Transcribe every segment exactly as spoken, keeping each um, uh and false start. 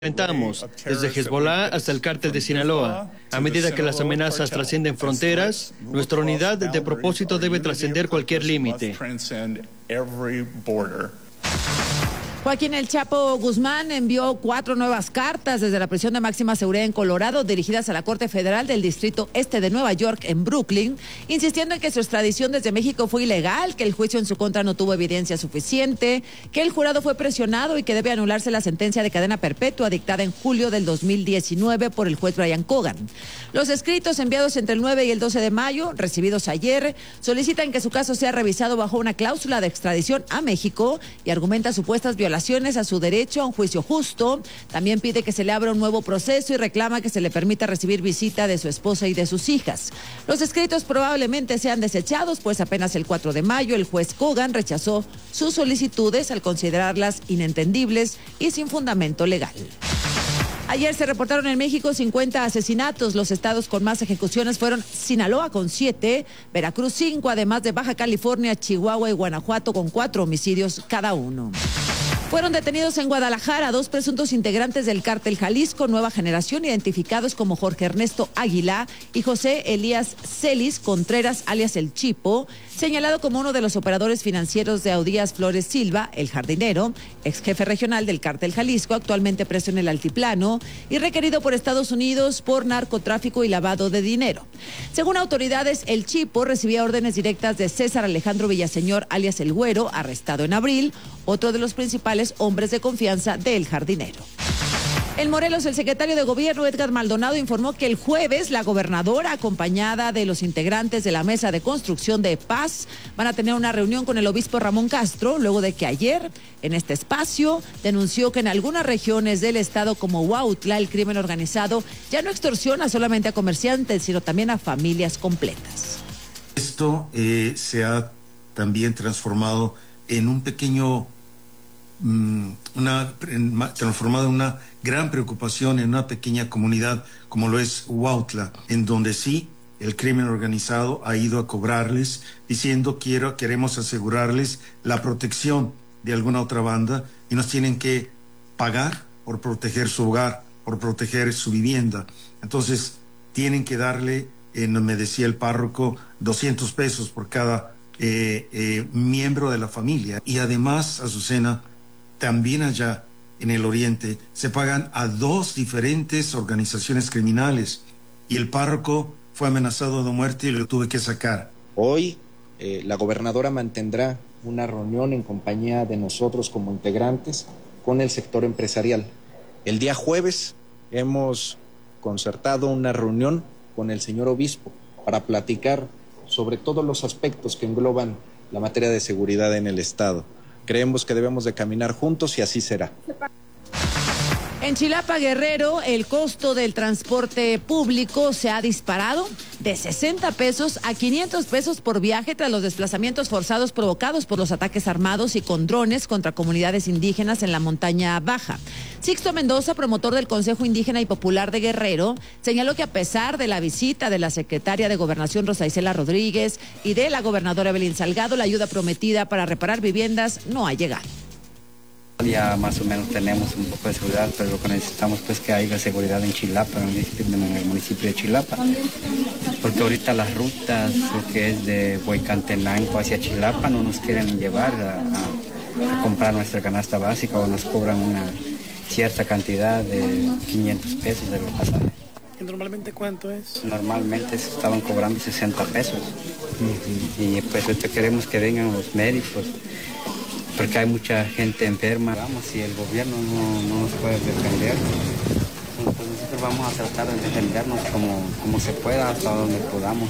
Enfrentamos, desde Hezbollah hasta el cártel de Sinaloa. A medida que las amenazas trascienden fronteras, nuestra unidad de propósito debe trascender cualquier límite. Joaquín El Chapo Guzmán envió cuatro nuevas cartas desde la prisión de máxima seguridad en Colorado dirigidas a la Corte Federal del Distrito Este de Nueva York en Brooklyn, insistiendo en que su extradición desde México fue ilegal, que el juicio en su contra no tuvo evidencia suficiente, que el jurado fue presionado y que debe anularse la sentencia de cadena perpetua dictada en julio del dos mil diecinueve por el juez Brian Cogan. Los escritos enviados entre el nueve y el doce de mayo, recibidos ayer, solicitan que su caso sea revisado bajo una cláusula de extradición a México y argumenta supuestas violaciones a su derecho a un juicio justo. También pide que se le abra un nuevo proceso y reclama que se le permita recibir visita de su esposa y de sus hijas. Los escritos probablemente sean desechados, pues apenas el cuatro de mayo el juez Cogan rechazó sus solicitudes al considerarlas inentendibles y sin fundamento legal. Ayer se reportaron en México cincuenta asesinatos. Los estados con más ejecuciones fueron Sinaloa con siete, Veracruz cinco, además de Baja California, Chihuahua y Guanajuato con cuatro homicidios cada uno. Fueron detenidos en Guadalajara dos presuntos integrantes del cártel Jalisco Nueva Generación, identificados como Jorge Ernesto Águila y José Elías Celis Contreras, alias El Chipo, señalado como uno de los operadores financieros de Audías Flores Silva, el jardinero, ex jefe regional del cártel Jalisco, actualmente preso en el Altiplano y requerido por Estados Unidos por narcotráfico y lavado de dinero. Según autoridades, El Chipo recibía órdenes directas de César Alejandro Villaseñor, alias El Güero, arrestado en abril, otro de los principales hombres de confianza del jardinero. En Morelos, el secretario de Gobierno, Edgar Maldonado, informó que el jueves la gobernadora, acompañada de los integrantes de la Mesa de Construcción de Paz, van a tener una reunión con el obispo Ramón Castro, luego de que ayer, en este espacio, denunció que en algunas regiones del estado como Huautla, el crimen organizado ya no extorsiona solamente a comerciantes, sino también a familias completas. Esto eh, se ha también transformado en un pequeño... Una, transformado en una gran preocupación en una pequeña comunidad como lo es Huautla, en donde sí el crimen organizado ha ido a cobrarles diciendo quiero, queremos asegurarles la protección de alguna otra banda y nos tienen que pagar por proteger su hogar, por proteger su vivienda. Entonces tienen que darle, eh, me decía el párroco, doscientos pesos por cada eh, eh, miembro de la familia. Y además, Azucena, también allá en el oriente se pagan a dos diferentes organizaciones criminales y el párroco fue amenazado de muerte y lo tuve que sacar. Hoy eh, la gobernadora mantendrá una reunión en compañía de nosotros como integrantes con el sector empresarial. El día jueves hemos concertado una reunión con el señor obispo para platicar sobre todos los aspectos que engloban la materia de seguridad en el estado. Creemos que debemos de caminar juntos y así será. En Chilapa, Guerrero, el costo del transporte público se ha disparado de sesenta pesos a quinientos pesos por viaje tras los desplazamientos forzados provocados por los ataques armados y con drones contra comunidades indígenas en la montaña baja. Sixto Mendoza, promotor del Consejo Indígena y Popular de Guerrero, señaló que a pesar de la visita de la secretaria de Gobernación Rosa Isela Rodríguez y de la gobernadora Evelyn Salgado, la ayuda prometida para reparar viviendas no ha llegado. Ya más o menos tenemos un poco de seguridad, pero lo que necesitamos pues que haya seguridad en Chilapa, en el municipio de Chilapa, porque ahorita las rutas, lo que es de Huehuetenango hacia Chilapa, no nos quieren llevar a, a, a comprar nuestra canasta básica o nos cobran una cierta cantidad de quinientos pesos de los pasajes. ¿Y normalmente cuánto es? Normalmente se estaban cobrando sesenta pesos. Uh-huh. Y pues ahorita queremos que vengan los médicos, porque hay mucha gente enferma. Vamos, si el gobierno no, no nos puede defender, pues nosotros vamos a tratar de defendernos como, como se pueda, hasta donde podamos.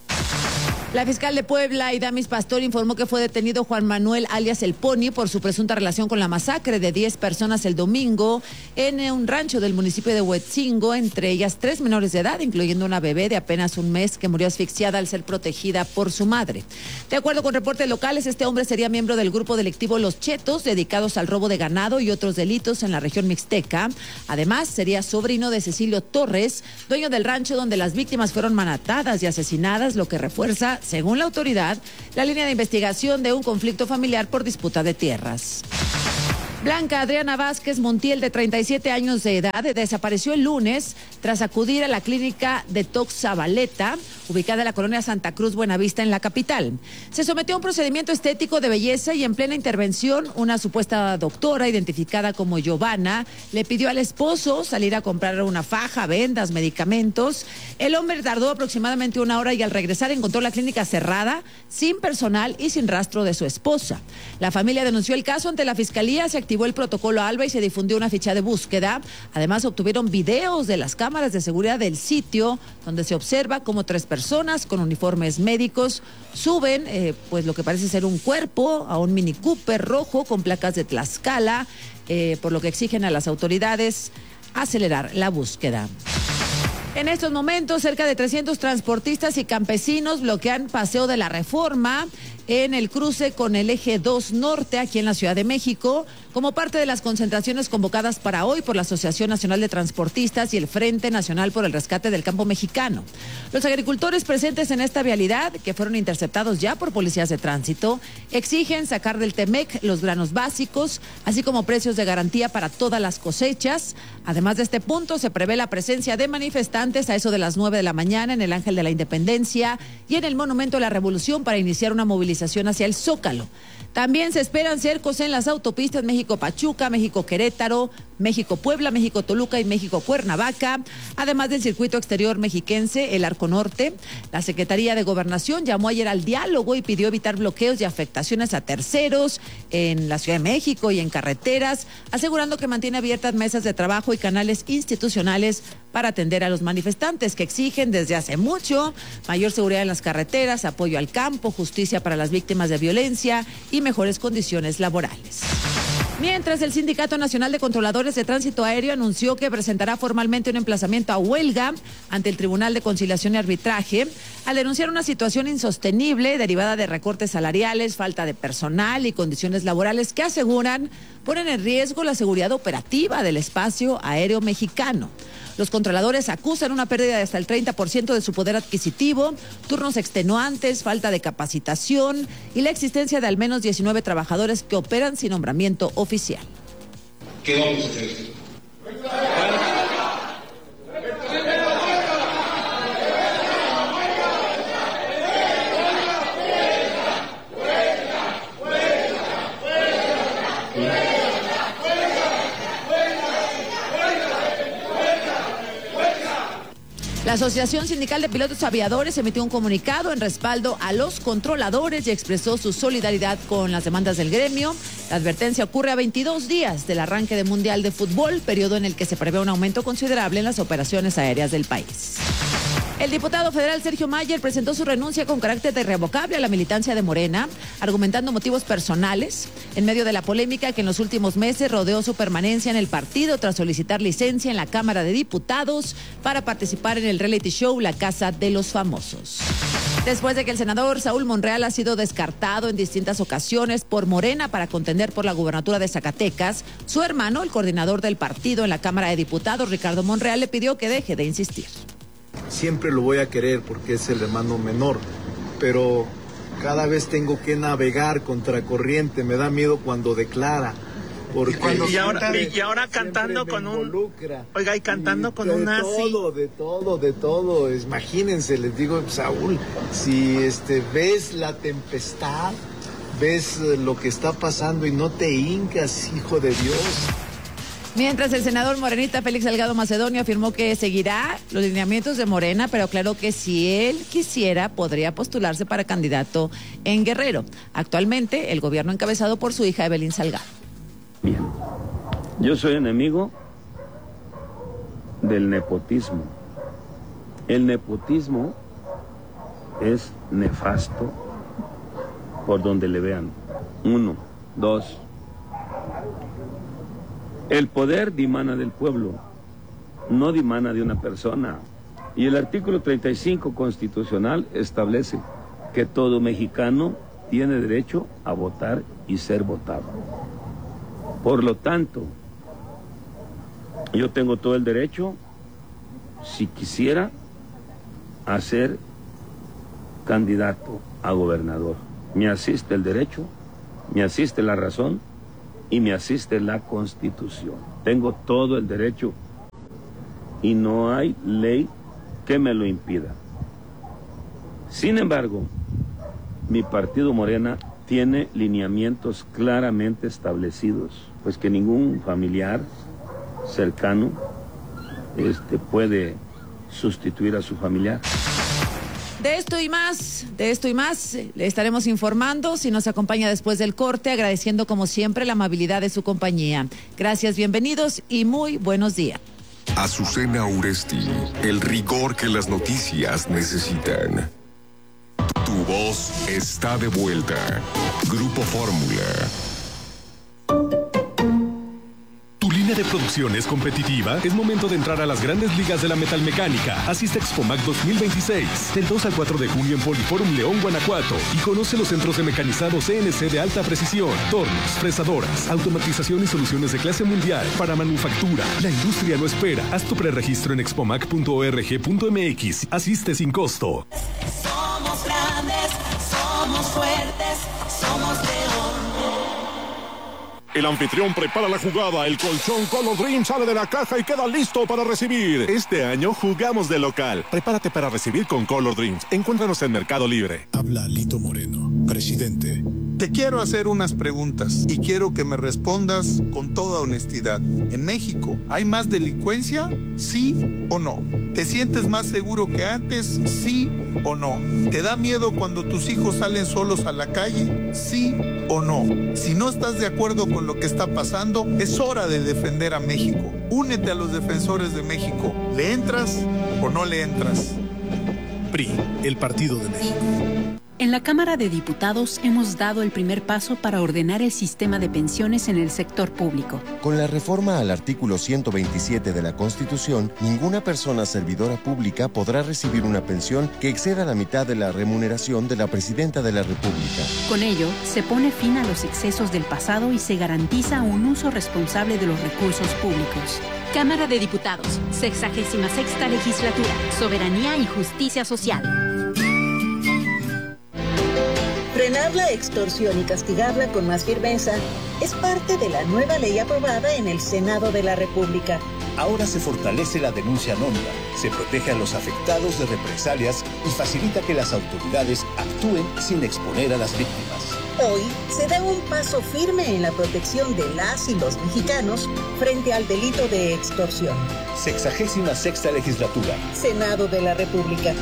La fiscal de Puebla, Idamis Pastor, informó que fue detenido Juan Manuel alias El Pony por su presunta relación con la masacre de diez personas el domingo en un rancho del municipio de Huetzingo, entre ellas tres menores de edad, incluyendo una bebé de apenas un mes que murió asfixiada al ser protegida por su madre. De acuerdo con reportes locales, este hombre sería miembro del grupo delictivo Los Chetos, dedicados al robo de ganado y otros delitos en la región mixteca. Además, sería sobrino de Cecilio Torres, dueño del rancho donde las víctimas fueron manatadas y asesinadas, lo que refuerza, según la autoridad, la línea de investigación de un conflicto familiar por disputa de tierras. Blanca Adriana Vázquez Montiel, de treinta y siete años de edad, desapareció el lunes tras acudir a la clínica Detox Zabaleta, ubicada en la colonia Santa Cruz, Buenavista, en la capital. Se sometió a un procedimiento estético de belleza y en plena intervención, una supuesta doctora, identificada como Giovanna, le pidió al esposo salir a comprar una faja, vendas, medicamentos. El hombre tardó aproximadamente una hora y al regresar encontró la clínica cerrada, sin personal y sin rastro de su esposa. La familia denunció el caso ante la fiscalía, se activó el protocolo ALBA y se difundió una ficha de búsqueda. Además, obtuvieron videos de las cámaras de seguridad del sitio, donde se observa cómo tres personas con uniformes médicos suben, eh, pues lo que parece ser un cuerpo, a un Mini Cooper rojo con placas de Tlaxcala, eh, por lo que exigen a las autoridades acelerar la búsqueda. En estos momentos, cerca de trescientos transportistas y campesinos bloquean Paseo de la Reforma en el cruce con el eje dos Norte, aquí en la Ciudad de México, como parte de las concentraciones convocadas para hoy por la Asociación Nacional de Transportistas y el Frente Nacional por el Rescate del Campo Mexicano. Los agricultores presentes en esta vialidad, que fueron interceptados ya por policías de tránsito, exigen sacar del Temec los granos básicos, así como precios de garantía para todas las cosechas. Además de este punto, se prevé la presencia de manifestantes a eso de las nueve de la mañana en el Ángel de la Independencia y en el Monumento a la Revolución para iniciar una movilización hacia el Zócalo. También se esperan cercos en las autopistas México-Pachuca, México-Querétaro, México-Puebla, México-Toluca y México-Cuernavaca, además del circuito exterior mexiquense, el Arco Norte. La Secretaría de Gobernación llamó ayer al diálogo y pidió evitar bloqueos y afectaciones a terceros en la Ciudad de México y en carreteras, asegurando que mantiene abiertas mesas de trabajo y canales institucionales para atender a los manifestantes que exigen desde hace mucho mayor seguridad en las carreteras, apoyo al campo, justicia para las víctimas de violencia y mejores condiciones laborales. Mientras, el Sindicato Nacional de Controladores de Tránsito Aéreo anunció que presentará formalmente un emplazamiento a huelga ante el Tribunal de Conciliación y Arbitraje al denunciar una situación insostenible derivada de recortes salariales, falta de personal y condiciones laborales que aseguran ponen en riesgo la seguridad operativa del espacio aéreo mexicano. Los controladores acusan una pérdida de hasta el treinta por ciento de su poder adquisitivo, turnos extenuantes, falta de capacitación y la existencia de al menos diecinueve trabajadores que operan sin nombramiento oficial. ¿Qué vamos a hacer? La Asociación Sindical de Pilotos Aviadores emitió un comunicado en respaldo a los controladores y expresó su solidaridad con las demandas del gremio. La advertencia ocurre a veintidós días del arranque del Mundial de Fútbol, periodo en el que se prevé un aumento considerable en las operaciones aéreas del país. El diputado federal Sergio Mayer presentó su renuncia con carácter irrevocable a la militancia de Morena, argumentando motivos personales, en medio de la polémica que en los últimos meses rodeó su permanencia en el partido tras solicitar licencia en la Cámara de Diputados para participar en el reality show La Casa de los Famosos. Después de que el senador Saúl Monreal ha sido descartado en distintas ocasiones por Morena para contender por la gubernatura de Zacatecas, su hermano, el coordinador del partido en la Cámara de Diputados, Ricardo Monreal, le pidió que deje de insistir. Siempre lo voy a querer porque es el hermano menor, pero cada vez tengo que navegar contracorriente, me da miedo cuando declara. Porque y, y, ahora, y, y ahora cantando con un... Oiga, y cantando y con un nazi. De todo, de todo, de todo. Imagínense, les digo, Saúl, si este, ves la tempestad, ves lo que está pasando y no te hincas, hijo de Dios. Mientras, el senador morenista Félix Salgado Macedonio afirmó que seguirá los lineamientos de Morena, pero aclaró que si él quisiera, podría postularse para candidato en Guerrero. Actualmente, el gobierno encabezado por su hija Evelyn Salgado. Bien, yo soy enemigo del nepotismo. El nepotismo es nefasto por donde le vean. Uno, dos. El poder dimana del pueblo, no dimana de una persona. Y el artículo treinta y cinco constitucional establece que todo mexicano tiene derecho a votar y ser votado. Por lo tanto, yo tengo todo el derecho, si quisiera, a ser candidato a gobernador. Me asiste el derecho, me asiste la razón y me asiste la Constitución. Tengo todo el derecho y no hay ley que me lo impida. Sin embargo, mi partido Morena tiene lineamientos claramente establecidos, pues que ningún familiar cercano este, puede sustituir a su familiar. De esto y más, de esto y más, le estaremos informando si nos acompaña después del corte, agradeciendo como siempre la amabilidad de su compañía. Gracias, bienvenidos y muy buenos días. Azucena Uresti, el rigor que las noticias necesitan. Tu voz está de vuelta. Grupo Fórmula. ¿Tu línea de producción es competitiva? Es momento de entrar a las grandes ligas de la metalmecánica. Asiste a Expomac dos mil veintiséis, del dos al cuatro de junio en Poliforum León, Guanajuato. Y conoce los centros de mecanizados C N C de alta precisión, tornos, fresadoras, automatización y soluciones de clase mundial para manufactura. La industria no espera. Haz tu preregistro en expomac punto org punto mx. Asiste sin costo. Somos grandes, somos fuertes, somos León. El anfitrión prepara la jugada, el colchón Color Dream sale de la caja y queda listo para recibir. Este año jugamos de local. Prepárate para recibir con Color Dreams. Encuéntranos en Mercado Libre. Habla Lito Moreno, presidente. Te quiero hacer unas preguntas y quiero que me respondas con toda honestidad. ¿En México hay más delincuencia? ¿Sí o no? ¿Te sientes más seguro que antes? ¿Sí o no? ¿Te da miedo cuando tus hijos salen solos a la calle? ¿Sí o no? Si no estás de acuerdo con lo que está pasando, es hora de defender a México. Únete a los defensores de México. ¿Le entras o no le entras? P R I, el Partido de México. En la Cámara de Diputados hemos dado el primer paso para ordenar el sistema de pensiones en el sector público. Con la reforma al artículo ciento veintisiete de la Constitución, ninguna persona servidora pública podrá recibir una pensión que exceda la mitad de la remuneración de la Presidenta de la República. Con ello, se pone fin a los excesos del pasado y se garantiza un uso responsable de los recursos públicos. Cámara de Diputados, sexagésima sexta legislatura, soberanía y justicia social. Frenar la extorsión y castigarla con más firmeza es parte de la nueva ley aprobada en el Senado de la República. Ahora se fortalece la denuncia anónima, se protege a los afectados de represalias y facilita que las autoridades actúen sin exponer a las víctimas. Hoy se da un paso firme en la protección de las y los mexicanos frente al delito de extorsión. Sexagésima sexta legislatura. Senado de la República.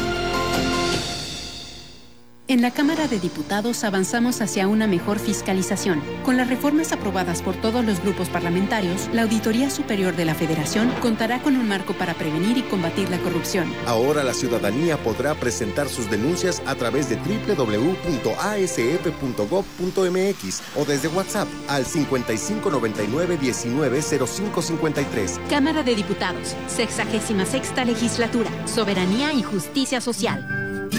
En la Cámara de Diputados avanzamos hacia una mejor fiscalización. Con las reformas aprobadas por todos los grupos parlamentarios, la Auditoría Superior de la Federación contará con un marco para prevenir y combatir la corrupción. Ahora la ciudadanía podrá presentar sus denuncias a través de doble u doble u doble u punto a s f punto gob punto m x o desde WhatsApp al cincuenta y cinco noventa y nueve diecinueve cero cinco cincuenta y tres. Cámara de Diputados, sexagésima sexta legislatura, soberanía y justicia social.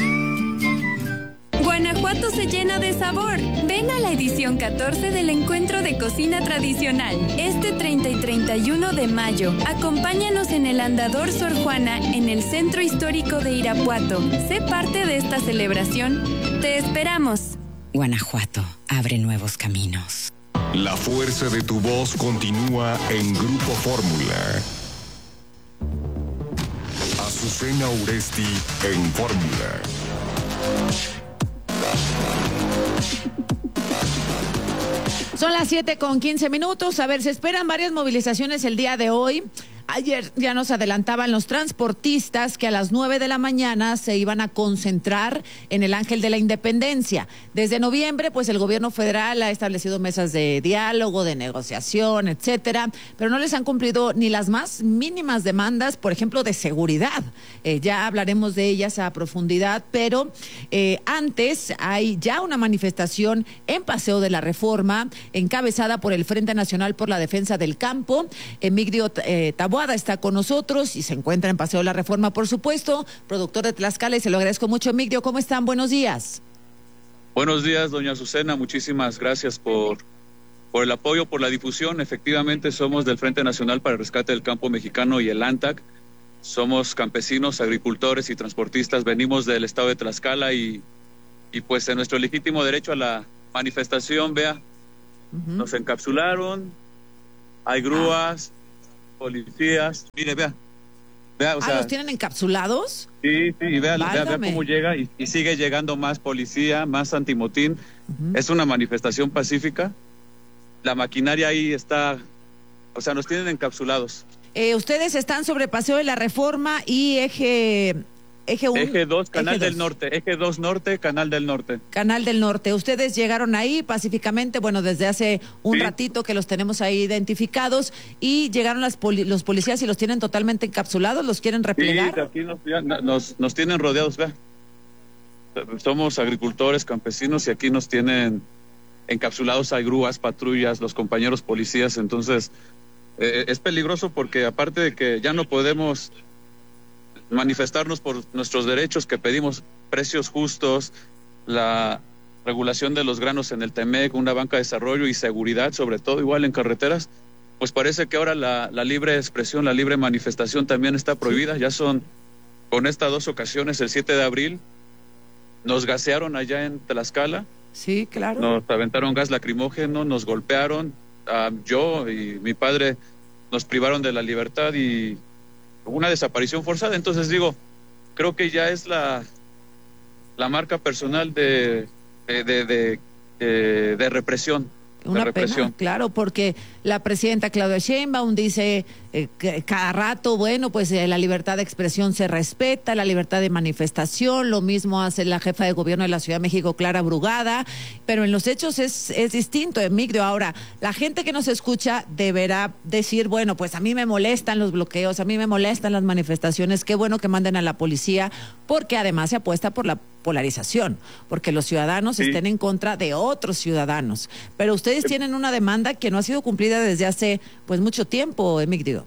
Guanajuato se llena de sabor. Ven a la edición catorce del Encuentro de Cocina Tradicional, este treinta y treinta y uno de mayo. Acompáñanos en el Andador Sor Juana, en el Centro Histórico de Irapuato. Sé parte de esta celebración. Te esperamos. Guanajuato, abre nuevos caminos. La fuerza de tu voz continúa en Grupo Fórmula. Azucena Uresti en Fórmula. Son las siete con quince minutos. A ver, se esperan varias movilizaciones el día de hoy. Ayer ya nos adelantaban los transportistas que a las nueve de la mañana se iban a concentrar en el Ángel de la Independencia. Desde noviembre, pues el gobierno federal ha establecido mesas de diálogo, de negociación, etcétera, pero no les han cumplido ni las más mínimas demandas, por ejemplo, de seguridad. Eh, ya hablaremos de ellas a profundidad, pero eh, antes hay ya una manifestación en Paseo de la Reforma, encabezada por el Frente Nacional por la Defensa del Campo. Emigdio eh, Taboada está con nosotros y se encuentra en Paseo de la Reforma, por supuesto, productor de Tlaxcala, y se lo agradezco mucho. Emigdio, ¿cómo están? Buenos días. Buenos días, doña Azucena, muchísimas gracias por, por el apoyo, por la difusión. Efectivamente, somos del Frente Nacional para el Rescate del Campo Mexicano y el ANTAC. Somos campesinos, agricultores y transportistas, venimos del estado de Tlaxcala y, y pues en nuestro legítimo derecho a la manifestación, vea, Uh-huh. Nos encapsularon, hay grúas, ah. policías. Mire, vea. vea o ah, sea, ¿los tienen encapsulados? Sí, sí, y vea, vea, vea cómo llega y, y sigue llegando más policía, más antimotín. Uh-huh. Es una manifestación pacífica. La maquinaria ahí está, o sea, nos tienen encapsulados. Eh, ustedes están sobre Paseo de la Reforma y eje... Eje uno, Eje dos, Canal eje del dos. Norte, Eje dos Norte, Canal del Norte. Canal del Norte. Ustedes llegaron ahí pacíficamente, bueno, desde hace un sí. ratito que los tenemos ahí identificados, y llegaron las poli los policías y los tienen totalmente encapsulados, ¿los quieren replegar? Sí, aquí nos, ya, nos, nos tienen rodeados, vea. Somos agricultores, campesinos, y aquí nos tienen encapsulados, hay grúas, patrullas, los compañeros policías, entonces eh, es peligroso porque aparte de que ya no podemos manifestarnos por nuestros derechos que pedimos, precios justos, la regulación de los granos en el Temec, una banca de desarrollo y seguridad, sobre todo igual en carreteras, pues parece que ahora la, la libre expresión, la libre manifestación también está prohibida. Ya son, con estas dos ocasiones, el siete de abril, nos gasearon allá en Tlaxcala. Sí, claro. Nos aventaron gas lacrimógeno, nos golpearon, uh, yo y mi padre nos privaron de la libertad y una desaparición forzada. Entonces digo, creo que ya es la la marca personal de de, de, de, de, de represión. Una represión. Pena, claro, porque la presidenta Claudia Sheinbaum dice eh, que cada rato, bueno, pues eh, la libertad de expresión se respeta, la libertad de manifestación, lo mismo hace la jefa de gobierno de la Ciudad de México, Clara Brugada, pero en los hechos es, es distinto, Emigdio. Ahora, la gente que nos escucha deberá decir, bueno, pues a mí me molestan los bloqueos, a mí me molestan las manifestaciones, qué bueno que manden a la policía, porque además se apuesta por la polarización, porque los ciudadanos sí. estén en contra de otros ciudadanos. Pero ustedes tienen una demanda que no ha sido cumplida desde hace pues mucho tiempo, Emigdio.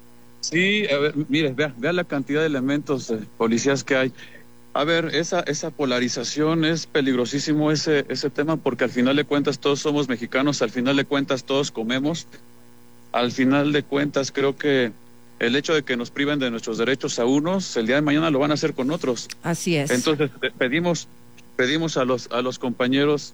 Sí, a ver, mire, vea, vea la cantidad de elementos eh, policías que hay. A ver, esa esa polarización es peligrosísimo ese ese tema, porque al final de cuentas todos somos mexicanos, al final de cuentas todos comemos, al final de cuentas creo que el hecho de que nos priven de nuestros derechos a unos, el día de mañana lo van a hacer con otros. Así es. Entonces pedimos pedimos a los a los compañeros,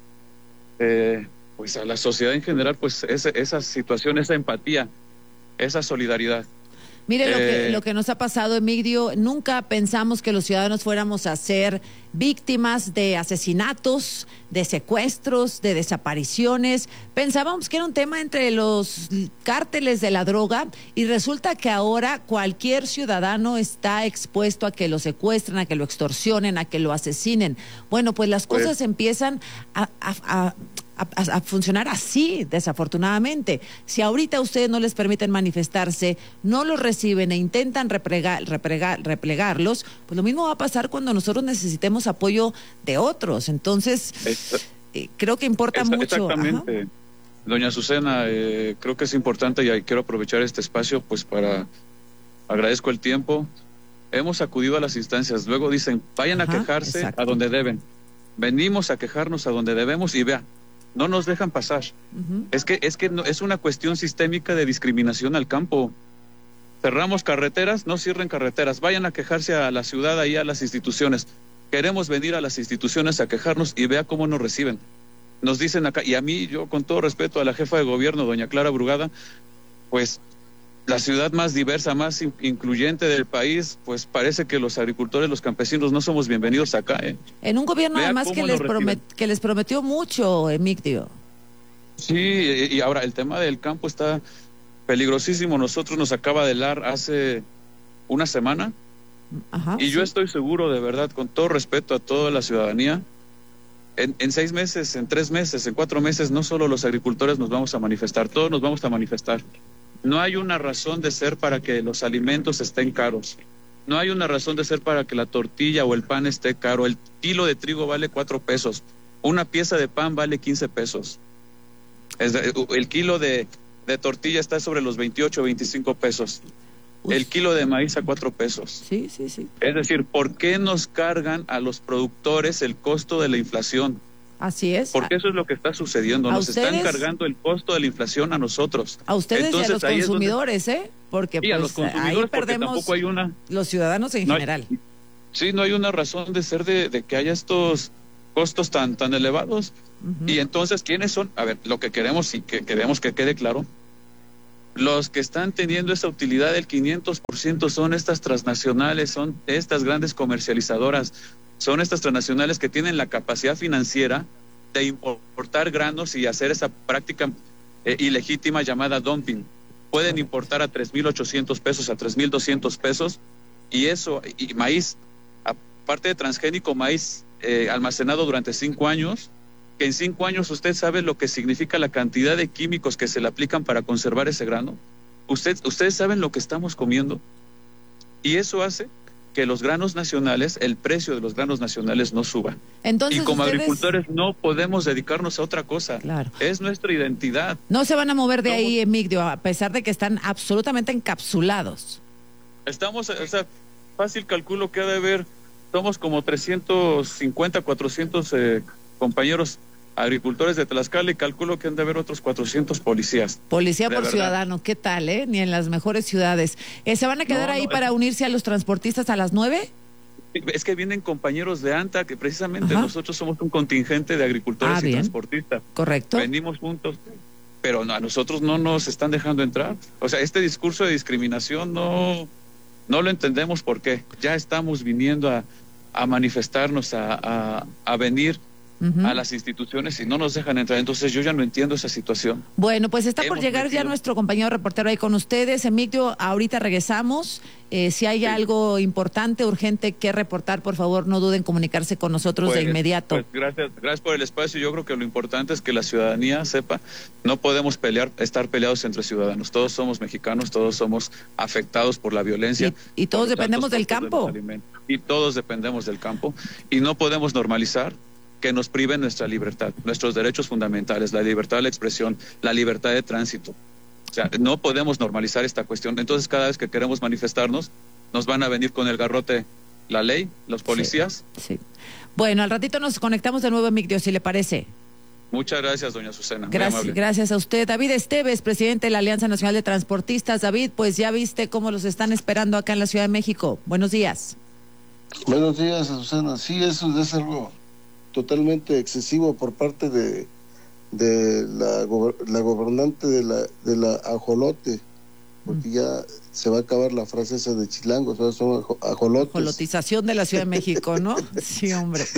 eh, pues a la sociedad en general, pues ese, esa situación, esa empatía, esa solidaridad. Mire, eh, lo que, lo que nos ha pasado, Emigdio, nunca pensamos que los ciudadanos fuéramos a ser víctimas de asesinatos, de secuestros, de desapariciones. Pensábamos que era un tema entre los cárteles de la droga y resulta que ahora cualquier ciudadano está expuesto a que lo secuestren, a que lo extorsionen, a que lo asesinen. Bueno, pues las cosas pues, empiezan a... a, a A, a funcionar así, desafortunadamente. Si ahorita a ustedes no les permiten manifestarse, no los reciben e intentan replegar, replegar, replegarlos, pues lo mismo va a pasar cuando nosotros necesitemos apoyo de otros. Entonces, eh, creo que importa Esa, mucho. Exactamente. Ajá. Doña Azucena, eh, creo que es importante y quiero aprovechar este espacio pues para, agradezco el tiempo. Hemos acudido a las instancias, luego dicen, vayan Ajá, a quejarse exacto. a donde deben. Venimos a quejarnos a donde debemos y vea, no nos dejan pasar. Uh-huh. Es que es que no, es una cuestión sistémica de discriminación al campo. Cerramos carreteras, no cierren carreteras, vayan a quejarse a la ciudad, ahí a las instituciones. Queremos venir a las instituciones a quejarnos y vea cómo nos reciben. Nos dicen acá, y a mí, yo con todo respeto a la jefa de gobierno, doña Clara Brugada, pues la ciudad más diversa, más in- incluyente del país, pues parece que los agricultores, los campesinos no somos bienvenidos acá. ¿eh? En un gobierno Vea además que les, promet- que les prometió mucho, Emigdio. Sí, y ahora el tema del campo está peligrosísimo. Nosotros nos acaba de dar hace una semana Ajá, y sí. yo estoy seguro, de verdad, con todo respeto a toda la ciudadanía, en, en seis meses, en tres meses, en cuatro meses, no solo los agricultores nos vamos a manifestar, todos nos vamos a manifestar. No hay una razón de ser para que los alimentos estén caros. No hay una razón de ser para que la tortilla o el pan esté caro. El kilo de trigo vale cuatro pesos. Una pieza de pan vale quince pesos. Es de, el kilo de, de tortilla está sobre los veintiocho, veinticinco pesos. Uf. El kilo de maíz a cuatro pesos. Sí, sí, sí. Es decir, ¿por qué nos cargan a los productores el costo de la inflación? Así es. Porque eso es lo que está sucediendo. Nos ustedes, están cargando el costo de la inflación a nosotros. A ustedes Entonces, y a los consumidores, donde, ¿eh? Porque sí, pues, a los consumidores, ahí perdemos tampoco hay una, los ciudadanos en no general. Hay, sí, no hay una razón de ser de, de que haya estos costos tan, tan elevados. Uh-huh. Y entonces, ¿quiénes son? A ver, lo que queremos y que queremos que quede claro, los que están teniendo esa utilidad del quinientos por ciento son estas transnacionales, son estas grandes comercializadoras, son estas transnacionales que tienen la capacidad financiera de importar granos y hacer esa práctica eh, ilegítima llamada dumping. Pueden importar a tres mil ochocientos pesos, a tres mil doscientos pesos, y eso, y maíz, aparte de transgénico, maíz eh, almacenado durante cinco años, que en cinco años usted sabe lo que significa la cantidad de químicos que se le aplican para conservar ese grano. Usted, ustedes saben lo que estamos comiendo, y eso hace que los granos nacionales, el precio de los granos nacionales no suba. Entonces, y como ustedes... agricultores no podemos dedicarnos a otra cosa. Claro. Es nuestra identidad. No se van a mover de no, ahí, Emigdio, a pesar de que están absolutamente encapsulados. Estamos, o sea, fácil calculo que ha de haber, somos como trescientos cincuenta, cuatrocientos eh, compañeros agricultores de Tlaxcala, y calculo que han de haber otros cuatrocientos policías. Policía por verdad. ciudadano, ¿qué tal, eh? Ni en las mejores ciudades. Eh, ¿Se van a quedar no, ahí no, para es... unirse a los transportistas a las nueve? Es que vienen compañeros de ANTA, que precisamente Ajá. nosotros somos un contingente de agricultores ah, y bien. transportistas. Correcto. Venimos juntos, pero no, a nosotros no nos están dejando entrar. O sea, este discurso de discriminación no, no lo entendemos por qué. Ya estamos viniendo a, a manifestarnos, a, a, a venir Uh-huh. a las instituciones y no nos dejan entrar. Entonces yo ya no entiendo esa situación. Bueno, pues está Hemos por llegar metido... ya nuestro compañero reportero ahí con ustedes. Emigdio, ahorita regresamos. Eh, si hay sí. algo importante, urgente que reportar, por favor, no duden en comunicarse con nosotros pues, de inmediato. Pues gracias, gracias por el espacio. Yo creo que lo importante es que la ciudadanía sepa, no podemos pelear, estar peleados entre ciudadanos. Todos somos mexicanos, todos somos afectados por la violencia. Y, y todos dependemos del campo. De y todos dependemos del campo. Y no podemos normalizar que nos priven nuestra libertad, nuestros derechos fundamentales, la libertad de la expresión, la libertad de tránsito. O sea, no podemos normalizar esta cuestión. Entonces, cada vez que queremos manifestarnos, nos van a venir con el garrote la ley, los policías. Sí, sí. Bueno, al ratito nos conectamos de nuevo, Emigdio, si le parece. Muchas gracias, doña Azucena. Gracias, gracias a usted. David Esteves, presidente de la Alianza Nacional de Transportistas. David, pues ya viste cómo los están esperando acá en la Ciudad de México. Buenos días. Buenos días, Azucena. Sí, eso es algo totalmente excesivo por parte de de la, la gobernante de la de la ajolote, porque ya se va a acabar la frase esa de chilangos, o sea, son ajolotes. Ajolotización de la Ciudad de México, ¿no? Sí, hombre.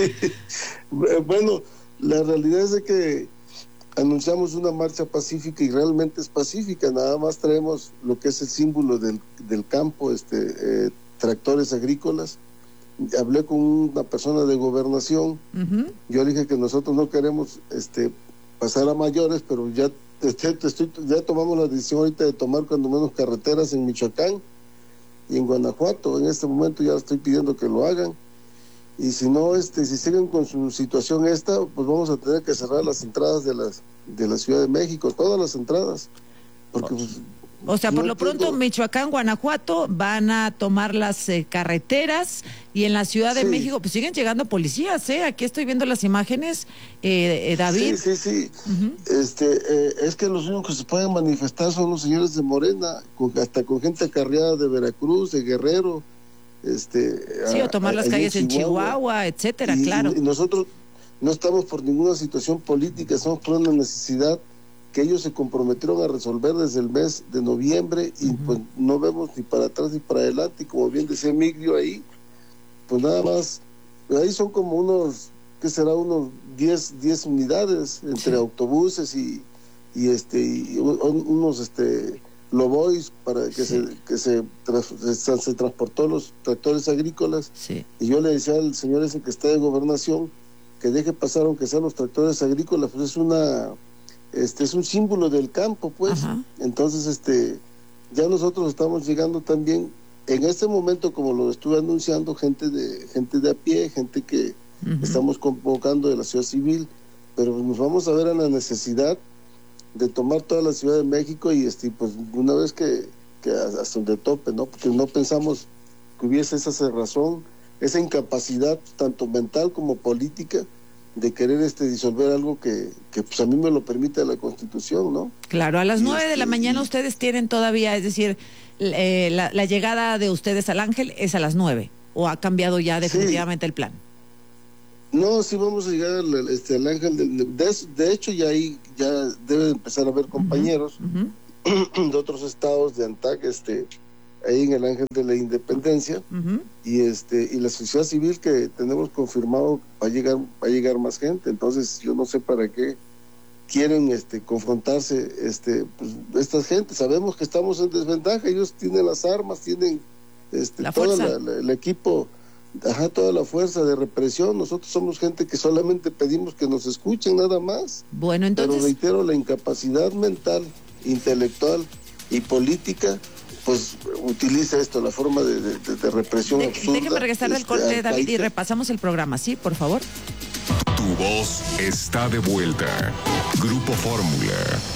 Bueno, la realidad es de que anunciamos una marcha pacífica y realmente es pacífica, nada más traemos lo que es el símbolo del, del campo, este eh, tractores agrícolas. Hablé con una persona de gobernación, uh-huh. yo le dije que nosotros no queremos este pasar a mayores, pero ya te, te estoy, ya tomamos la decisión ahorita de tomar cuando menos carreteras en Michoacán y en Guanajuato. En este momento ya estoy pidiendo que lo hagan, y si no, este si siguen con su situación esta, pues vamos a tener que cerrar las entradas de las de la Ciudad de México, todas las entradas, porque pues, o sea, por no lo pronto, entiendo. Michoacán, Guanajuato van a tomar las eh, carreteras, y en la Ciudad de sí. México pues siguen llegando policías, ¿eh? Aquí estoy viendo las imágenes, eh, eh, David. Sí, sí, sí. Uh-huh. Este, eh, es que los únicos que se pueden manifestar son los señores de Morena, con, hasta con gente acarreada de Veracruz, de Guerrero. Este, sí, a, o tomar las calles en Chihuahua, Chihuahua etcétera, y, claro. Y nosotros no estamos por ninguna situación política, estamos por una necesidad que ellos se comprometieron a resolver desde el mes de noviembre, y uh-huh. pues no vemos ni para atrás ni para adelante, y como bien decía Emigdio ahí, pues nada más, ahí son como unos, ¿qué será? Unos diez unidades entre sí. autobuses y, y este y unos este lobois para que sí. se que se, tras, se, se transportó los tractores agrícolas, sí. y yo le decía al señor ese que está de gobernación que deje pasar aunque sean los tractores agrícolas, pues es una este es un símbolo del campo, pues. Ajá. Entonces este ya nosotros estamos llegando también en este momento, como lo estuve anunciando, gente de gente de a pie, gente que uh-huh. estamos convocando de la sociedad civil, pero nos vamos a ver a la necesidad de tomar toda la Ciudad de México, y este pues una vez que, que hasta donde tope, ¿no? Porque no pensamos que hubiese esa cerrazón, esa incapacidad tanto mental como política de querer este disolver algo que, que pues a mí me lo permite la Constitución, ¿no? Claro, a las nueve este, de la mañana y... ustedes tienen todavía, es decir, eh, la, la llegada de ustedes al Ángel es a las nueve, ¿o ha cambiado ya definitivamente sí. el plan? No, sí vamos a llegar al, este, al Ángel del... De, de hecho, ya ahí ya debe empezar a haber compañeros uh-huh. de otros estados de ANTAC, este, ahí en el Ángel de la Independencia, uh-huh. y este y la sociedad civil que tenemos confirmado va a llegar va a llegar más gente. Entonces yo no sé para qué quieren este confrontarse este pues, esta gente. Sabemos que estamos en desventaja, ellos tienen las armas, tienen este la todo la, la, el equipo, ajá, toda la fuerza de represión. Nosotros somos gente que solamente pedimos que nos escuchen, nada más. Bueno, entonces... Pero reitero, la incapacidad mental, intelectual y política, pues utiliza esto, la forma de, de, de represión de, absurda. Déjeme regresar del este, corte, David, y repasamos el programa, ¿sí? Por favor. Tu voz está de vuelta. Grupo Fórmula.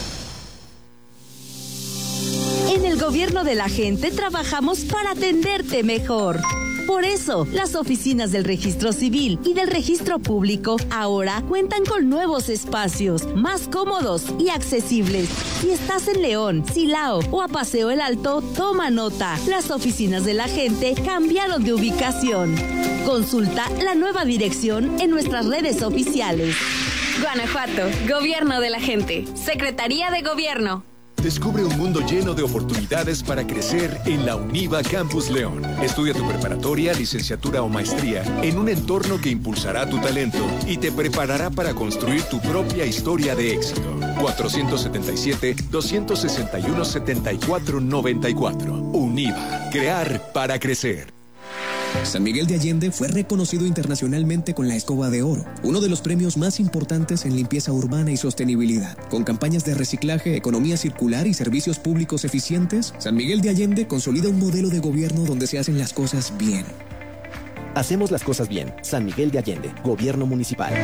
En el gobierno de la gente trabajamos para atenderte mejor. Por eso, las oficinas del Registro Civil y del Registro Público ahora cuentan con nuevos espacios, más cómodos y accesibles. Si estás en León, Silao o a Paseo el Alto, toma nota. Las oficinas de la gente cambiaron de ubicación. Consulta la nueva dirección en nuestras redes oficiales. Guanajuato, Gobierno de la Gente, Secretaría de Gobierno. Descubre un mundo lleno de oportunidades para crecer en la UNIVA Campus León. Estudia tu preparatoria, licenciatura o maestría en un entorno que impulsará tu talento y te preparará para construir tu propia historia de éxito. cuatrocientos setenta y siete, doscientos sesenta y uno, setenta y cuatro noventa y cuatro. UNIVA. Crear para crecer. San Miguel de Allende fue reconocido internacionalmente con la Escoba de Oro, uno de los premios más importantes en limpieza urbana y sostenibilidad. Con campañas de reciclaje, economía circular y servicios públicos eficientes, San Miguel de Allende consolida un modelo de gobierno donde se hacen las cosas bien. Hacemos las cosas bien. San Miguel de Allende, Gobierno Municipal.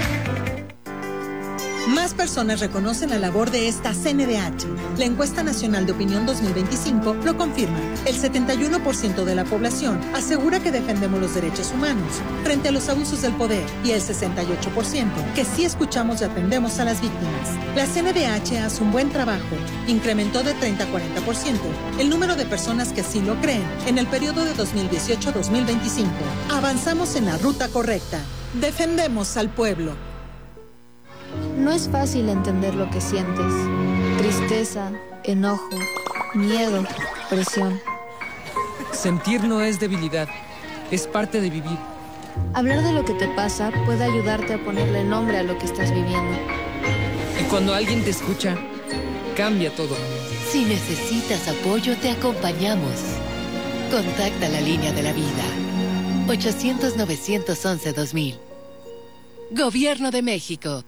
Más personas reconocen la labor de esta C N D H. La encuesta nacional de opinión dos mil veinticinco lo confirma. El setenta y uno por ciento de la población asegura que defendemos los derechos humanos frente a los abusos del poder y el sesenta y ocho por ciento que sí escuchamos y atendemos a las víctimas. La C N D H hace un buen trabajo. Incrementó de treinta a cuarenta por ciento el número de personas que así lo creen en el periodo de dos mil dieciocho a dos mil veinticinco. Avanzamos en la ruta correcta. Defendemos al pueblo. No es fácil entender lo que sientes. Tristeza, enojo, miedo, presión. Sentir no es debilidad, es parte de vivir. Hablar de lo que te pasa puede ayudarte a ponerle nombre a lo que estás viviendo. Y cuando alguien te escucha, cambia todo. Si necesitas apoyo, te acompañamos. Contacta la línea de la vida. ochocientos, novecientos once, dos mil. Gobierno de México.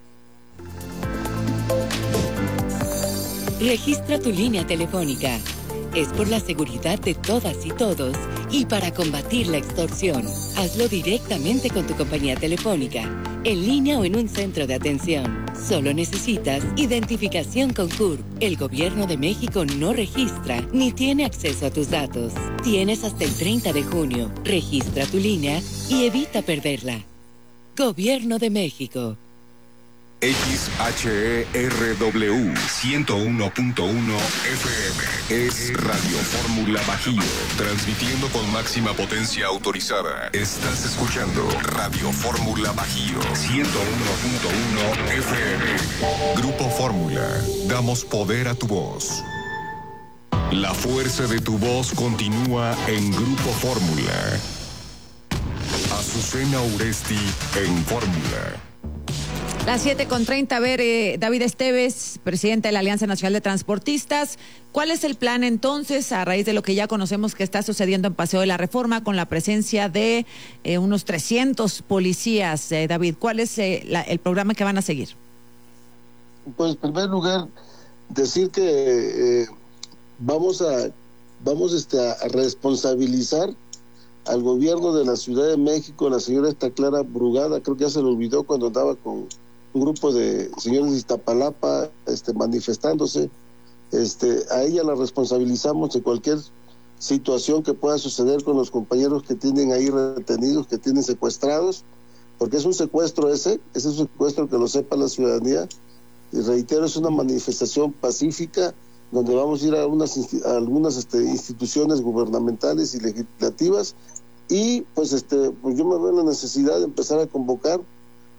Registra tu línea telefónica. Es por la seguridad de todas y todos y para combatir la extorsión. Hazlo directamente con tu compañía telefónica, en línea o en un centro de atención. Solo necesitas identificación con C U R P. El Gobierno de México no registra ni tiene acceso a tus datos. Tienes hasta el treinta de junio. Registra tu línea y evita perderla. Gobierno de México. X H E R W ciento uno punto uno F M es Radio Fórmula Bajío, transmitiendo con máxima potencia autorizada. Estás escuchando Radio Fórmula Bajío ciento uno punto uno F M. Grupo Fórmula, damos poder a tu voz. La fuerza de tu voz continúa en Grupo Fórmula. Azucena Uresti en Fórmula. Las siete con treinta, a ver, eh, David Esteves, presidente de la Alianza Nacional de Transportistas, ¿cuál es el plan entonces a raíz de lo que ya conocemos que está sucediendo en Paseo de la Reforma con la presencia de eh, unos trescientos policías? Eh, David, ¿cuál es eh, la, el programa que van a seguir? Pues en primer lugar, decir que eh, vamos a vamos este, a, a responsabilizar al gobierno de la Ciudad de México, la señora esta Clara Brugada, creo que ya se le olvidó cuando andaba con un grupo de señores de Iztapalapa este, manifestándose. Este, a ella la responsabilizamos de cualquier situación que pueda suceder con los compañeros que tienen ahí retenidos, que tienen secuestrados, porque es un secuestro ese, ese es un secuestro, que lo sepa la ciudadanía, y reitero, es una manifestación pacífica donde vamos a ir a, unas, a algunas este, instituciones gubernamentales y legislativas, y pues este pues yo me veo la necesidad de empezar a convocar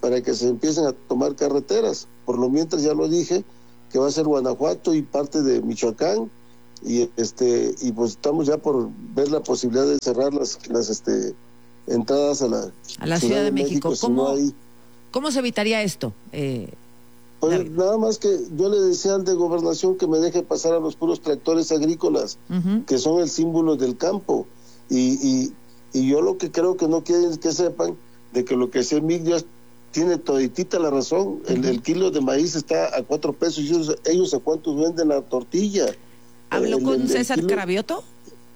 para que se empiecen a tomar carreteras. Por lo mientras, ya lo dije, que va a ser Guanajuato y parte de Michoacán, y este y pues estamos ya por ver la posibilidad de cerrar las las este entradas a la, a la Ciudad, Ciudad de, de México. México. ¿Cómo, si no hay... ¿Cómo se evitaría esto? Eh, pues David. Nada más que yo le decía al de Gobernación que me deje pasar a los puros tractores agrícolas, uh-huh. que son el símbolo del campo, y, y, y yo lo que creo que no quieren es que sepan de que lo que se migra tiene toditita la razón. Uh-huh. el, el kilo de maíz está a cuatro pesos y ellos, ellos a cuántos venden la tortilla. ¿Habló el, con el, César el kilo... Cravioto?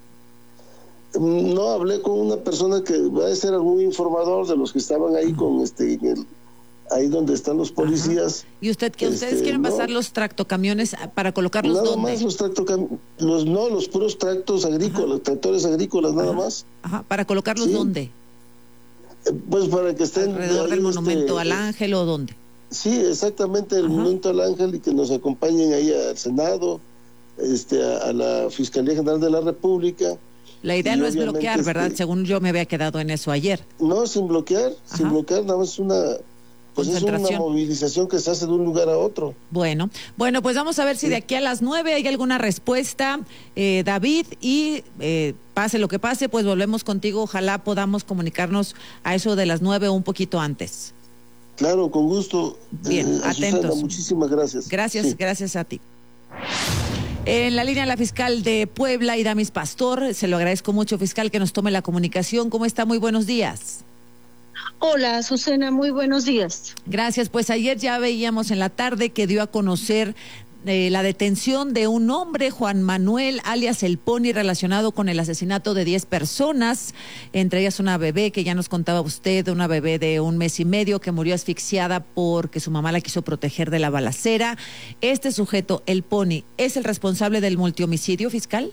No, hablé con una persona que va a ser algún informador de los que estaban ahí uh-huh. con este en el, ahí donde están los policías. Ajá. ¿Y usted que este, ustedes quieren no, pasar los tractocamiones para colocarlos nada dónde? Más los tractocamiones, los no, los puros tractos agrícolas, Ajá. tractores agrícolas nada Ajá. más. Ajá, ¿para colocarlos sí. dónde? Pues para que estén alrededor ahí, del monumento este, al Ángel o dónde. Sí, exactamente, el Ajá. monumento al Ángel, y que nos acompañen ahí al Senado, este a, a la Fiscalía General de la República. La idea no es bloquear, ¿verdad? Este, Según yo me había quedado en eso ayer. No, sin bloquear, Ajá. sin bloquear, nada más es una pues es una movilización que se hace de un lugar a otro. Bueno, bueno, pues vamos a ver si sí. de aquí a las nueve hay alguna respuesta, eh, David, y eh, pase lo que pase, pues volvemos contigo. Ojalá podamos comunicarnos a eso de las nueve o un poquito antes. Claro, con gusto. Bien, eh, atentos. Susana, muchísimas gracias. Gracias, sí. gracias a ti. En la línea la fiscal de Puebla, Iramis Pastor, se lo agradezco mucho, fiscal, que nos tome la comunicación. ¿Cómo está? Muy buenos días. Hola, Azucena, muy buenos días. Gracias, pues ayer ya veíamos en la tarde que dio a conocer eh, la detención de un hombre, Juan Manuel, alias El Pony, relacionado con el asesinato de diez personas, entre ellas una bebé que ya nos contaba usted, una bebé de un mes y medio que murió asfixiada porque su mamá la quiso proteger de la balacera. Este sujeto, El Pony, ¿es el responsable del multihomicidio, fiscal?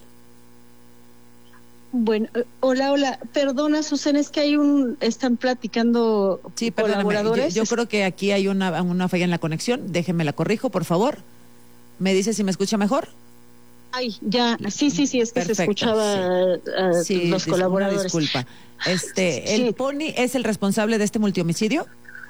Bueno, hola, hola. Perdona, Susana, es que hay un, están platicando sí, colaboradores. Yo, yo creo que aquí hay una, una falla en la conexión. Déjeme la corrijo, por favor. ¿Me dice si me escucha mejor? Ay, ya, sí, sí, sí, es que Perfecto, se escuchaba sí. a, a sí, los colaboradores. Disculpa. Este, sí. ¿El Pony es el responsable de este multihomicidio?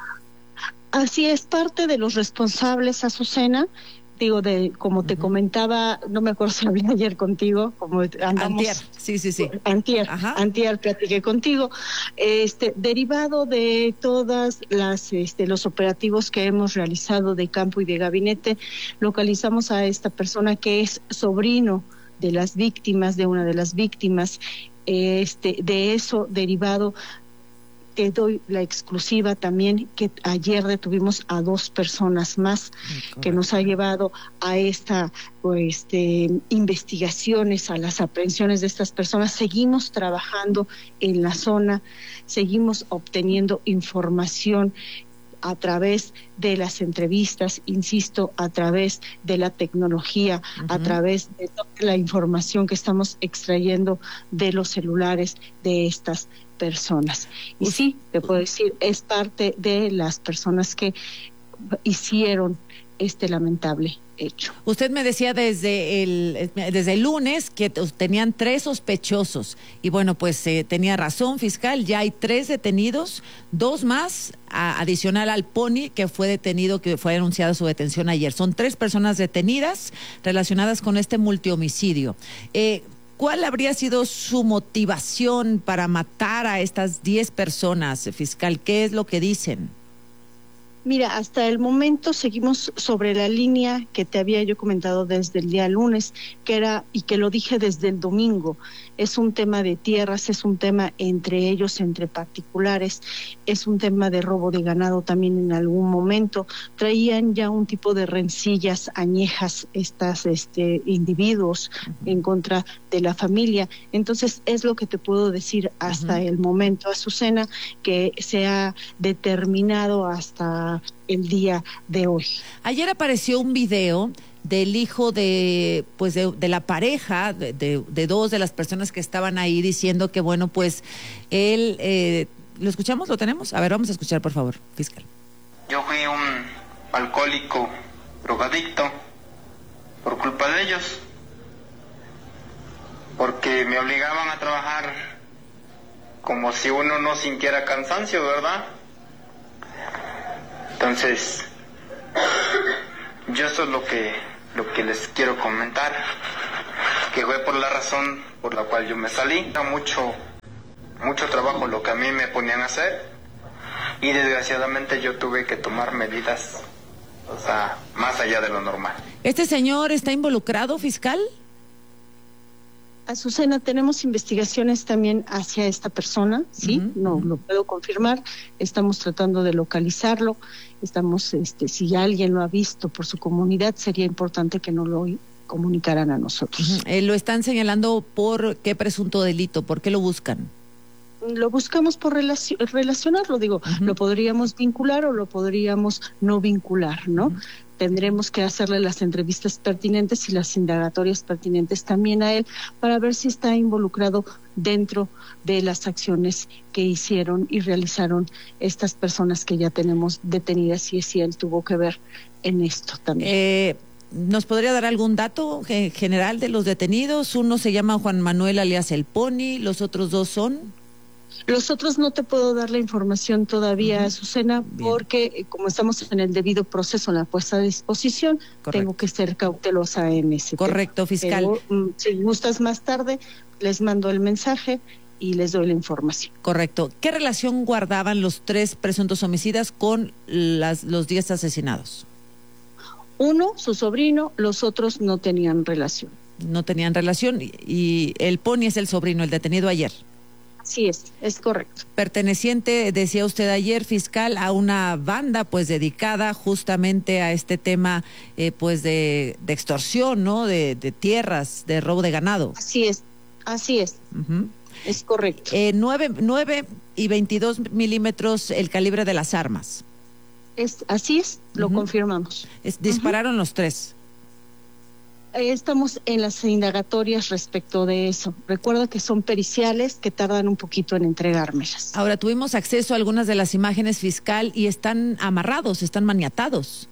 Así es, parte de los responsables, Azucena. Digo, de como te uh-huh. comentaba, no me acuerdo si hablé ayer contigo, como andamos... Antier, sí, sí, sí. Antier, Ajá. antier platiqué contigo. Este, derivado de todas las, este, los operativos que hemos realizado de campo y de gabinete, localizamos a esta persona que es sobrino de las víctimas, de una de las víctimas. Este, de eso derivado, te doy la exclusiva también que ayer detuvimos a dos personas más, okay. que nos ha llevado a esta este, investigaciones, a las aprehensiones de estas personas. Seguimos trabajando en la zona, seguimos obteniendo información a través de las entrevistas, insisto, a través de la tecnología, uh-huh. a través de toda la información que estamos extrayendo de los celulares de estas personas. Y sí, te puedo decir, es parte de las personas que hicieron este lamentable hecho. Usted me decía desde el desde el lunes que tenían tres sospechosos y bueno, pues eh, tenía razón, fiscal, ya hay tres detenidos, dos más a, adicional al Pony que fue detenido, que fue anunciada su detención ayer. Son tres personas detenidas relacionadas con este multihomicidio. Eh, ¿Cuál habría sido su motivación para matar a estas diez personas, fiscal? ¿Qué es lo que dicen? Mira, hasta el momento seguimos sobre la línea que te había yo comentado desde el día lunes, que era, y que lo dije desde el domingo, es un tema de tierras, es un tema entre ellos, entre particulares, es un tema de robo de ganado también en algún momento. Traían ya un tipo de rencillas añejas estas este, individuos uh-huh. en contra de la familia. Entonces es lo que te puedo decir hasta uh-huh. el momento, Azucena, que se ha determinado hasta el día de hoy. Ayer apareció un video del hijo de pues de, de la pareja de, de, de dos de las personas que estaban ahí diciendo que bueno pues él eh, ¿lo escuchamos? ¿Lo tenemos? A ver, vamos a escuchar por favor, fiscal. Yo fui un alcohólico drogadicto por culpa de ellos, porque me obligaban a trabajar como si uno no sintiera cansancio, ¿verdad? Entonces, yo eso es lo que, lo que les quiero comentar, que fue por la razón por la cual yo me salí. Era mucho, mucho trabajo lo que a mí me ponían a hacer, y desgraciadamente yo tuve que tomar medidas, o sea, más allá de lo normal. ¿Este señor está involucrado, fiscal? Azucena, tenemos investigaciones también hacia esta persona, ¿sí? Uh-huh. No lo puedo confirmar. Estamos tratando de localizarlo. Estamos, este, si alguien lo ha visto por su comunidad, sería importante que nos lo comunicaran a nosotros. Uh-huh. Eh, ¿Lo están señalando por qué presunto delito? ¿Por qué lo buscan? Lo buscamos por relacion, relacionarlo, digo, uh-huh. Lo podríamos vincular o lo podríamos no vincular, ¿no? Uh-huh. Tendremos que hacerle las entrevistas pertinentes y las indagatorias pertinentes también a él para ver si está involucrado dentro de las acciones que hicieron y realizaron estas personas que ya tenemos detenidas, y si él tuvo que ver en esto también. Eh... ¿Nos podría dar algún dato general de los detenidos? Uno se llama Juan Manuel alias El Pony, ¿los otros dos son? Los otros no te puedo dar la información todavía, uh-huh. Azucena, porque como estamos en el debido proceso, en la puesta a disposición, correcto, tengo que ser cautelosa en ese Correcto, tema. Fiscal. Pero, si gustas más tarde, les mando el mensaje y les doy la información. Correcto. ¿Qué relación guardaban los tres presuntos homicidas con las, los diez asesinados? Uno, su sobrino, los otros no tenían relación. No tenían relación y, y el Pony es el sobrino, el detenido ayer. Así es, es correcto. Perteneciente, decía usted ayer, fiscal, a una banda pues dedicada justamente a este tema eh, pues de, de extorsión, ¿no? De, de tierras, de robo de ganado. Así es, así es. Uh-huh. Es correcto. Eh, nueve, nueve y veintidós milímetros el calibre de las armas. Es, así es, lo uh-huh. confirmamos. Es, dispararon uh-huh. los tres. Estamos en las indagatorias respecto de eso. Recuerda que son periciales que tardan un poquito en entregármelas. Ahora, tuvimos acceso a algunas de las imágenes, fiscal, y están amarrados, están maniatados.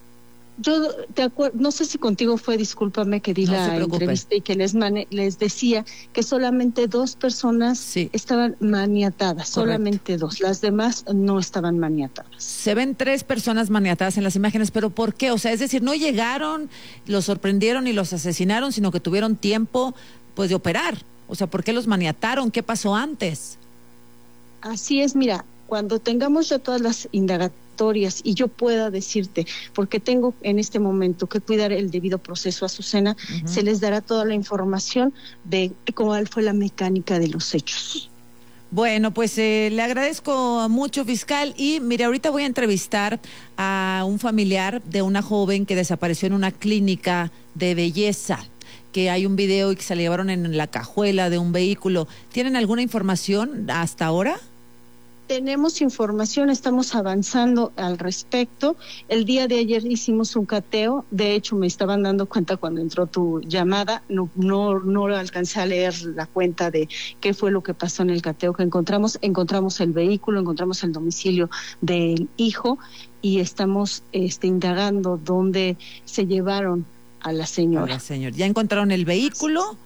Yo te acuerdo, no sé si contigo fue, discúlpame, que di no la entrevista y que les mane, les decía que solamente dos personas sí. estaban maniatadas, correcto, solamente dos, las demás no estaban maniatadas. Se ven tres personas maniatadas en las imágenes, pero ¿por qué? O sea, es decir, no llegaron, los sorprendieron y los asesinaron, sino que tuvieron tiempo pues de operar. O sea, ¿por qué los maniataron? ¿Qué pasó antes? Así es, mira, cuando tengamos ya todas las indagatorias y yo pueda decirte, porque tengo en este momento que cuidar el debido proceso a Azucena, uh-huh. se les dará toda la información de cuál fue la mecánica de los hechos. Bueno, pues eh, le agradezco mucho, fiscal, y mire, ahorita voy a entrevistar a un familiar de una joven que desapareció en una clínica de belleza, que hay un video y que se la llevaron en la cajuela de un vehículo. ¿Tienen alguna información hasta ahora? Tenemos información, estamos avanzando al respecto. El día de ayer hicimos un cateo, de hecho me estaban dando cuenta cuando entró tu llamada, no no no alcancé a leer la cuenta de qué fue lo que pasó en el cateo que encontramos. Encontramos el vehículo, encontramos el domicilio del hijo y estamos este, indagando dónde se llevaron a la señora. A la señora. ¿Ya encontraron el vehículo?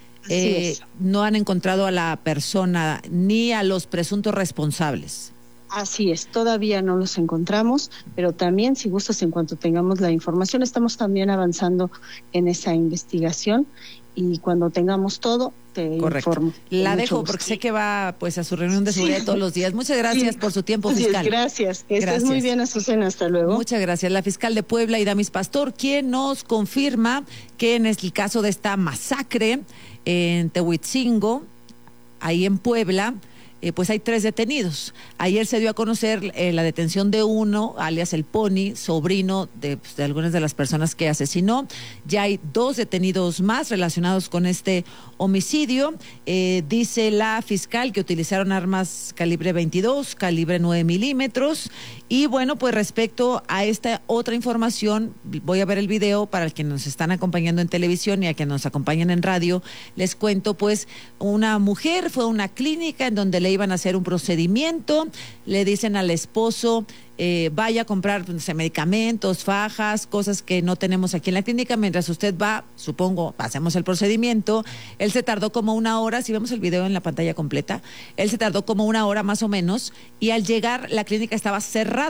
Eh, no han encontrado a la persona ni a los presuntos responsables. Así es, todavía no los encontramos, pero también, si gustas, en cuanto tengamos la información, estamos también avanzando en esa investigación y cuando tengamos todo, te Correcto. informo. La dejo porque sé que va pues a su reunión de seguridad sí. todos los días. Muchas gracias sí. por su tiempo, fiscal. Gracias, que estés muy bien, Azucena, hasta luego. Muchas gracias. La fiscal de Puebla, Idamis Pastor, quien nos confirma que en el caso de esta masacre en Tehuitzingo, ahí en Puebla, eh, pues hay tres detenidos. Ayer se dio a conocer eh, la detención de uno, alias El Pony, sobrino de, pues, de algunas de las personas que asesinó. Ya hay dos detenidos más relacionados con este homicidio. Eh, dice la fiscal que utilizaron armas calibre veintidós, calibre nueve milímetros. Y bueno, pues respecto a esta otra información, voy a ver el video para quienes nos están acompañando en televisión y a quienes nos acompañan en radio. Les cuento, pues, una mujer fue a una clínica en donde le iban a hacer un procedimiento. Le dicen al esposo, eh, vaya a comprar no sé, medicamentos, fajas, cosas que no tenemos aquí en la clínica. Mientras usted va, supongo, hacemos el procedimiento. Él se tardó como una hora, si vemos el video en la pantalla completa, él se tardó como una hora más o menos, y al llegar la clínica estaba cerrada.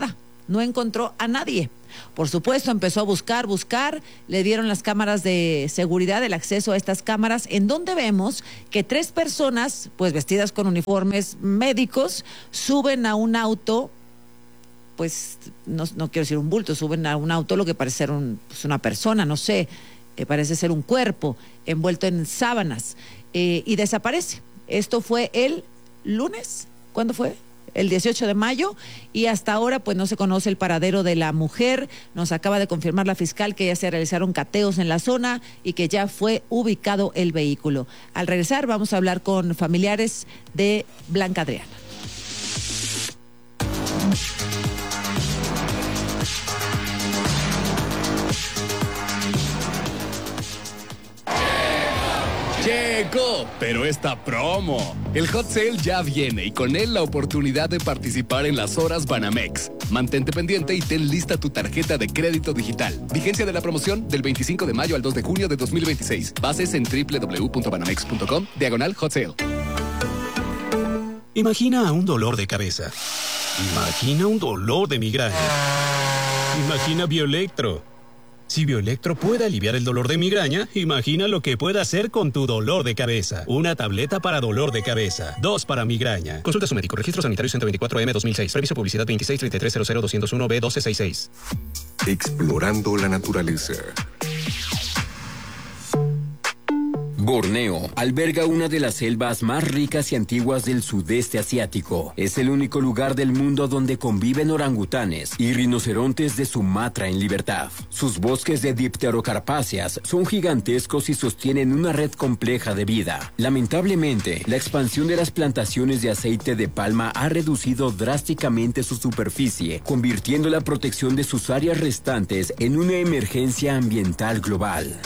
no encontró a nadie. Por supuesto, empezó a buscar, buscar, le dieron las cámaras de seguridad, el acceso a estas cámaras, en donde vemos que tres personas, pues vestidas con uniformes médicos, suben a un auto, pues no, no quiero decir un bulto, suben a un auto lo que parece ser un, pues una persona, no sé, eh, parece ser un cuerpo envuelto en sábanas, eh, y desaparece. Esto fue el lunes, ¿cuándo fue? El dieciocho de mayo, y hasta ahora pues no se conoce el paradero de la mujer. Nos acaba de confirmar la fiscal que ya se realizaron cateos en la zona y que ya fue ubicado el vehículo. Al regresar vamos a hablar con familiares de Blanca Adriana. Llegó, pero esta promo. El Hot Sale ya viene y con él la oportunidad de participar en las horas Banamex. Mantente pendiente y ten lista tu tarjeta de crédito digital. Vigencia de la promoción del veinticinco de mayo al dos de junio de dos mil veintiséis. Bases en doble u doble u doble u punto banamex punto com, diagonal Hot Sale. Imagina un dolor de cabeza. Imagina un dolor de migraña. Imagina Bioelectro. Si Bioelectro puede aliviar el dolor de migraña, imagina lo que puede hacer con tu dolor de cabeza. Una tableta para dolor de cabeza, dos para migraña. Consulta a su médico. Registro Sanitario ciento veinticuatro M dos mil seis. Previso publicidad veintiséis treinta y tres cero cero doscientos uno B doce sesenta y seis. Explorando la naturaleza. Borneo alberga una de las selvas más ricas y antiguas del sudeste asiático. Es el único lugar del mundo donde conviven orangutanes y rinocerontes de Sumatra en libertad. Sus bosques de dipterocarpáceas son gigantescos y sostienen una red compleja de vida. Lamentablemente, la expansión de las plantaciones de aceite de palma ha reducido drásticamente su superficie, convirtiendo la protección de sus áreas restantes en una emergencia ambiental global.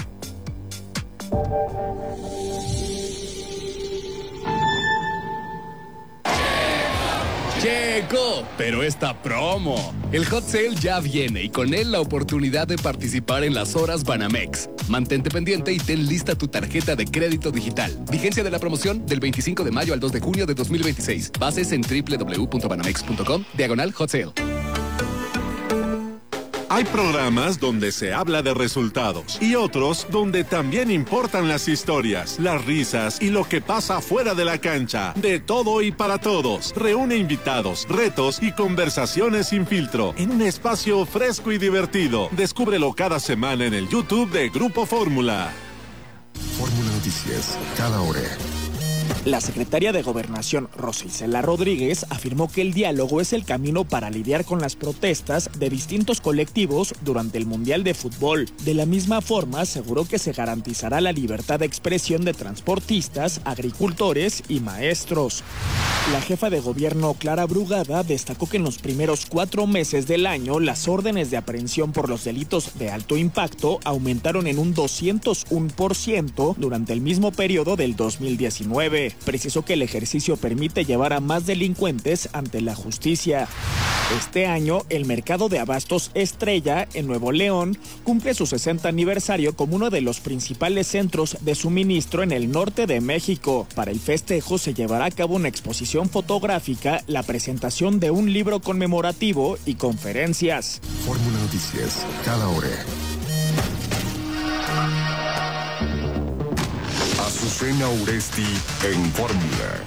Llegó, pero esta promo. El Hot Sale ya viene y con él la oportunidad de participar en las horas Banamex. Mantente pendiente y ten lista tu tarjeta de crédito digital. Vigencia de la promoción del veinticinco de mayo al dos de junio de dos mil veintiséis. Bases en doble u doble u doble u punto banamex punto com, diagonal Hot Sale. Hay programas donde se habla de resultados y otros donde también importan las historias, las risas y lo que pasa fuera de la cancha. De todo y para todos. Reúne invitados, retos y conversaciones sin filtro en un espacio fresco y divertido. Descúbrelo cada semana en el YouTube de Grupo Fórmula. Fórmula Noticias, cada hora. La secretaria de Gobernación, Rosa Isela Rodríguez, afirmó que el diálogo es el camino para lidiar con las protestas de distintos colectivos durante el Mundial de Fútbol. De la misma forma, aseguró que se garantizará la libertad de expresión de transportistas, agricultores y maestros. La jefa de gobierno, Clara Brugada, destacó que en los primeros cuatro meses del año, las órdenes de aprehensión por los delitos de alto impacto aumentaron en un doscientos uno por ciento durante el mismo periodo del dos mil diecinueve. Precisó que el ejercicio permite llevar a más delincuentes ante la justicia. Este año, el mercado de abastos Estrella, en Nuevo León, cumple su sesenta aniversario como uno de los principales centros de suministro en el norte de México. Para el festejo se llevará a cabo una exposición fotográfica, la presentación de un libro conmemorativo y conferencias. Fórmula Noticias, cada hora. Azucena Uresti en Fórmula.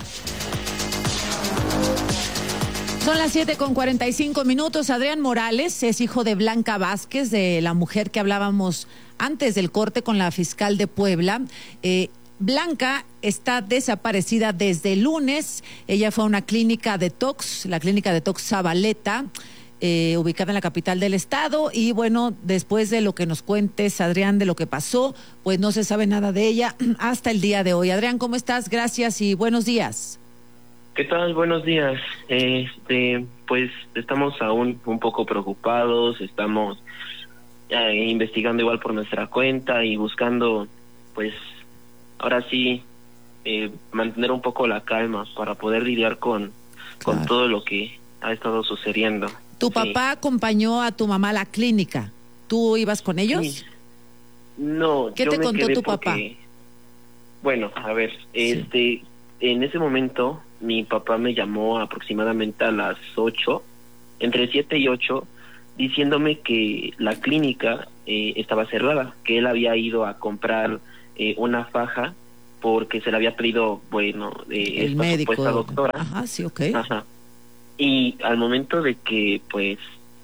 Son las siete con cuarenta y cinco minutos. Adrián Morales es hijo de Blanca Vázquez, de la mujer que hablábamos antes del corte con la fiscal de Puebla. Eh, Blanca está desaparecida desde el lunes. Ella fue a una clínica detox, la clínica detox Zabaleta, eh, ubicada en la capital del estado. Y bueno, después de lo que nos cuentes, Adrián, de lo que pasó, pues no se sabe nada de ella hasta el día de hoy. Adrián, ¿cómo estás? Gracias y buenos días. ¿Qué tal? Buenos días. Este, pues estamos aún un poco preocupados, estamos eh, investigando igual por nuestra cuenta y buscando, pues, ahora sí, eh, mantener un poco la calma para poder lidiar con, claro, con todo lo que ha estado sucediendo. Tu sí. papá acompañó a tu mamá a la clínica. ¿Tú ibas con ellos? Sí. No. ¿Qué yo te me contó quedé tu porque, papá? Bueno, a ver, este, sí. en ese momento mi papá me llamó aproximadamente a las ocho, entre siete y ocho, diciéndome que la clínica eh, estaba cerrada, que él había ido a comprar eh, una faja porque se le había pedido, bueno, eh, el esta médico, supuesta doctora. Ajá, sí, ok. Ajá. Y al momento de que, pues,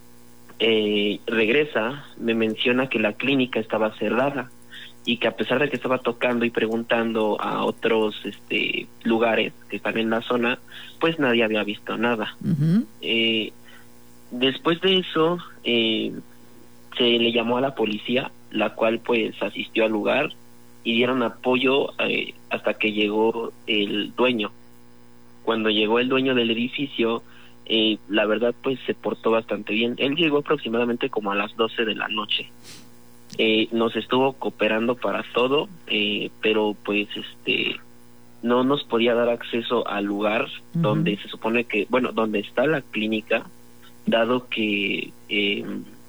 eh, regresa, me menciona que la clínica estaba cerrada y que a pesar de que estaba tocando y preguntando a otros este lugares que están en la zona, pues nadie había visto nada. Uh-huh. Eh, después de eso, eh, se le llamó a la policía, la cual pues asistió al lugar y dieron apoyo eh, hasta que llegó el dueño. Cuando llegó el dueño del edificio, eh, la verdad pues se portó bastante bien. Él llegó aproximadamente como a las doce de la noche. Eh, nos estuvo cooperando para todo, eh, pero pues este no nos podía dar acceso al lugar uh-huh. donde se supone que, bueno, donde está la clínica, dado que eh,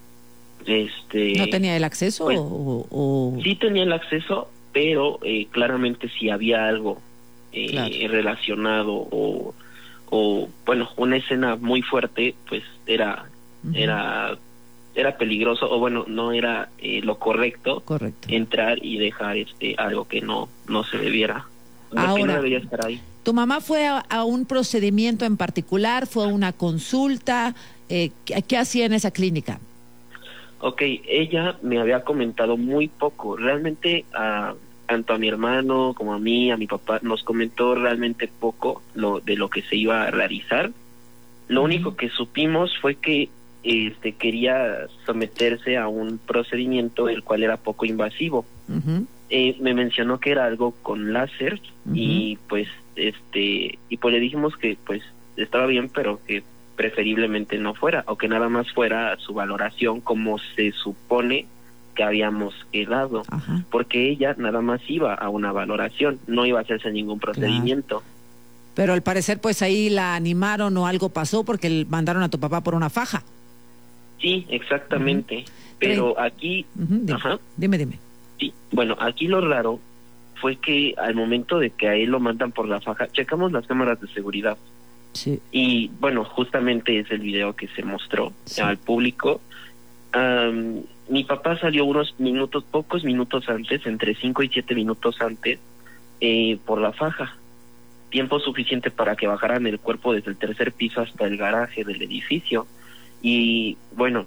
este ¿no tenía el acceso? Pues, o, o... Sí tenía el acceso, pero eh, claramente si había algo eh, claro. relacionado o, o, bueno, una escena muy fuerte, pues era, uh-huh. era, era peligroso, o bueno, no era eh, lo correcto, correcto entrar y dejar este algo que no, no se debiera, Ahora, que no debería estar ahí. ¿Tu mamá fue a, a un procedimiento en particular? ¿Fue a una consulta? Eh, ¿qué, ¿Qué hacía en esa clínica? Ok, ella me había comentado muy poco. Realmente, a, tanto a mi hermano como a mí, a mi papá, nos comentó realmente poco lo de lo que se iba a realizar. Lo uh-huh. único que supimos fue que este quería someterse a un procedimiento el cual era poco invasivo. Uh-huh. Eh, me mencionó que era algo con láser uh-huh. y pues este y pues le dijimos que pues estaba bien, pero que preferiblemente no fuera, o que nada más fuera su valoración como se supone que habíamos quedado. Ajá. Porque ella nada más iba a una valoración, no iba a hacerse ningún procedimiento. Claro. Pero al parecer pues ahí la animaron o algo pasó porque mandaron a tu papá por una faja. Sí, exactamente. Uh-huh. Pero Tre- aquí... uh-huh. Dime, Ajá. dime, dime. Sí, bueno, aquí lo raro fue que al momento de que a él lo mandan por la faja, checamos las cámaras de seguridad. Sí. Y bueno, justamente es el video que se mostró sí. al público. Um, mi papá salió unos minutos, pocos minutos antes, entre cinco y siete minutos antes, eh, por la faja. Tiempo suficiente para que bajaran el cuerpo desde el tercer piso hasta el garaje del edificio. Y bueno,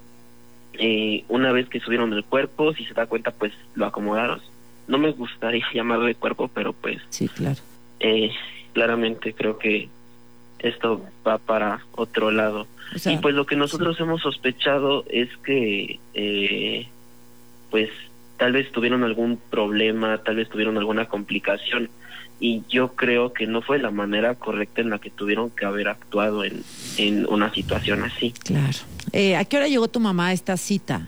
eh, una vez que subieron el cuerpo, si se da cuenta, pues lo acomodaron. No me gustaría llamarle cuerpo, pero pues... Sí, claro. Eh, claramente creo que esto va para otro lado. O sea, y pues lo que nosotros sí. hemos sospechado es que eh, pues tal vez tuvieron algún problema, tal vez tuvieron alguna complicación, y yo creo que no fue la manera correcta en la que tuvieron que haber actuado en, en una situación así. Claro. Eh, ¿A qué hora llegó tu mamá a esta cita?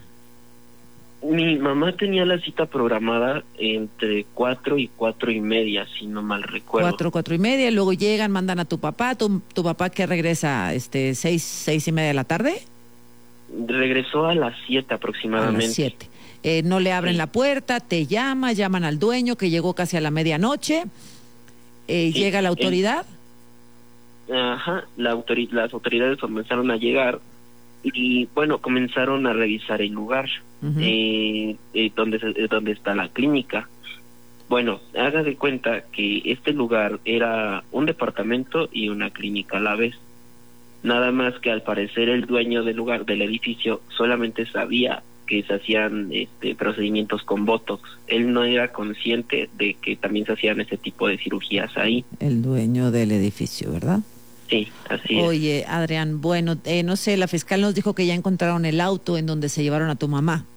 Mi mamá tenía la cita programada entre cuatro y cuatro y media, si no mal recuerdo. Cuatro, cuatro y media, y luego llegan, mandan a tu papá. ¿Tu, tu papá que regresa este seis, seis y media de la tarde? Regresó a las siete aproximadamente. A las siete. Eh, no le abren sí. la puerta, te llama, llaman al dueño que llegó casi a la medianoche. Eh, sí. ¿Llega la autoridad? El, ajá, la autori- las autoridades comenzaron a llegar y bueno, comenzaron a revisar el lugar. Uh-huh. eh, eh, donde, eh, donde está la clínica. Bueno, haga de cuenta que este lugar era un departamento y una clínica a la vez. Nada más que al parecer el dueño del lugar, del edificio, solamente sabía que se hacían este, procedimientos con botox. Él no era consciente de que también se hacían ese tipo de cirugías ahí. El dueño del edificio, ¿verdad? Sí, así es. Oye, Adrián, bueno, eh, no sé, la fiscal nos dijo que ya encontraron el auto en donde se llevaron a tu mamá.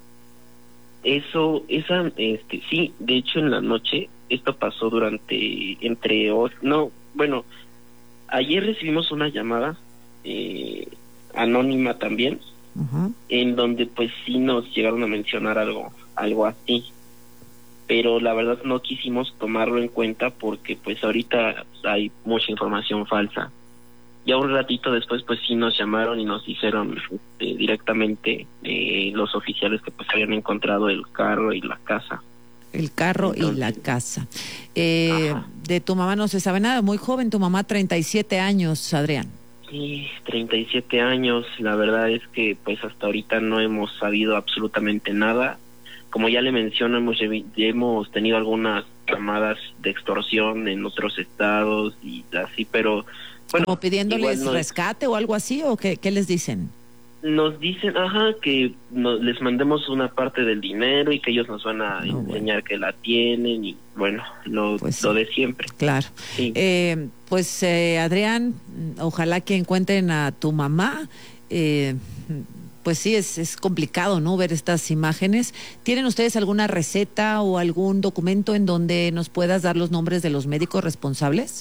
Eso, esa, este, sí, de hecho en la noche, esto pasó durante, entre, no, bueno, ayer recibimos una llamada eh, anónima también, uh-huh. en donde pues sí nos llegaron a mencionar algo, algo así, pero la verdad no quisimos tomarlo en cuenta porque pues ahorita hay mucha información falsa. Ya un ratito después pues sí nos llamaron y nos dijeron este, directamente eh, los oficiales que pues habían encontrado el carro y la casa. El carro Entonces, y la casa. Eh, de tu mamá no se sabe nada, muy joven, tu mamá treinta y siete años, Adrián. Sí, treinta y siete años. La verdad es que pues hasta ahorita no hemos sabido absolutamente nada. Como ya le menciono, hemos, hemos tenido algunas llamadas de extorsión en otros estados y así, pero bueno. ¿Como pidiéndoles no rescate o algo así, o qué, qué les dicen? Nos dicen, ajá, que nos, les mandemos una parte del dinero y que ellos nos van a no, enseñar bueno. que la tienen y bueno, lo, pues lo sí. de siempre. Claro. Sí. Eh, pues eh, Adrián, ojalá que encuentren a tu mamá. Eh, pues sí, es, es complicado, ¿no?, ver estas imágenes. ¿Tienen ustedes alguna receta o algún documento en donde nos puedas dar los nombres de los médicos responsables?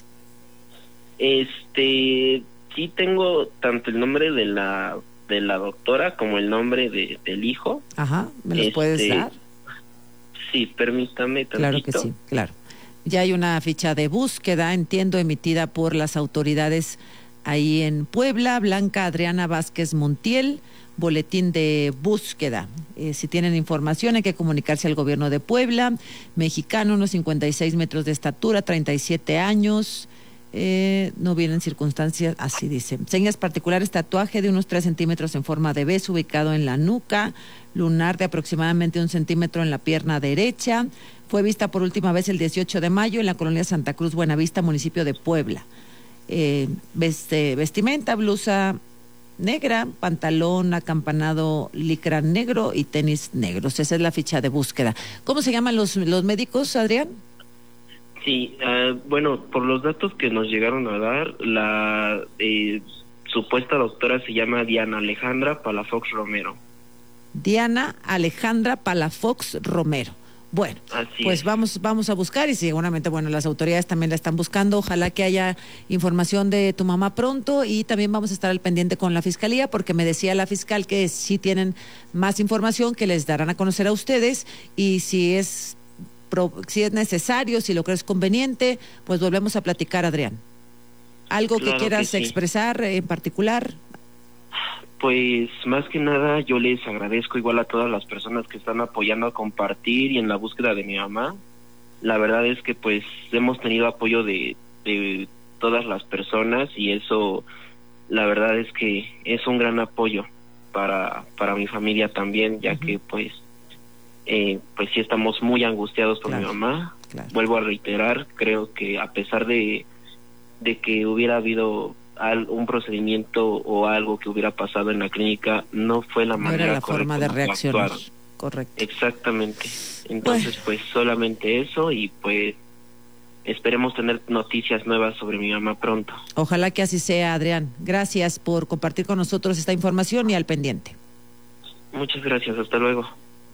Este, sí tengo tanto el nombre de la de la doctora como el nombre de, del hijo. Ajá, ¿me los este, puedes dar? Sí, permítame tantito. Claro que sí, claro. Ya hay una ficha de búsqueda, entiendo, emitida por las autoridades ahí en Puebla. Blanca Adriana Vázquez Montiel, boletín de búsqueda. Eh, si tienen información hay que comunicarse al gobierno de Puebla. Mexicano, unos cincuenta y seis metros de estatura, treinta y siete años. Eh, no vienen circunstancias, así dice. Señas particulares, tatuaje de unos tres centímetros en forma de beso ubicado en la nuca, lunar de aproximadamente un centímetro en la pierna derecha. Fue vista por última vez el dieciocho de mayo en la colonia Santa Cruz, Buenavista, municipio de Puebla. Eh, veste, vestimenta, blusa negra, pantalón acampanado licra negro y tenis negros. Esa es la ficha de búsqueda. ¿Cómo se llaman los, los médicos, Adrián? Sí, uh, bueno, por los datos que nos llegaron a dar, la eh, supuesta doctora se llama Diana Alejandra Palafox Romero. Diana Alejandra Palafox Romero. Bueno, Así pues es. vamos vamos a buscar y seguramente, bueno, las autoridades también la están buscando. Ojalá que haya información de tu mamá pronto y también vamos a estar al pendiente con la fiscalía, porque me decía la fiscal que si tienen más información que les darán a conocer a ustedes, y si es si es necesario, si lo crees conveniente, pues volvemos a platicar, Adrián. ¿Algo claro que quieras que sí. expresar en particular? Pues más que nada yo les agradezco igual a todas las personas que están apoyando a compartir y en la búsqueda de mi mamá. La verdad es que pues hemos tenido apoyo de, de todas las personas y eso, la verdad es que es un gran apoyo para, para mi familia también, ya uh-huh. que pues Eh, pues sí estamos muy angustiados por claro, mi mamá. Claro. Vuelvo a reiterar, creo que a pesar de, de que hubiera habido al, un procedimiento o algo que hubiera pasado en la clínica, no fue la no manera era la forma de reaccionar. Actuaron. Correcto. Exactamente. Entonces, bueno. pues solamente eso y pues esperemos tener noticias nuevas sobre mi mamá pronto. Ojalá que así sea, Adrián. Gracias por compartir con nosotros esta información y al pendiente. Muchas gracias, hasta luego.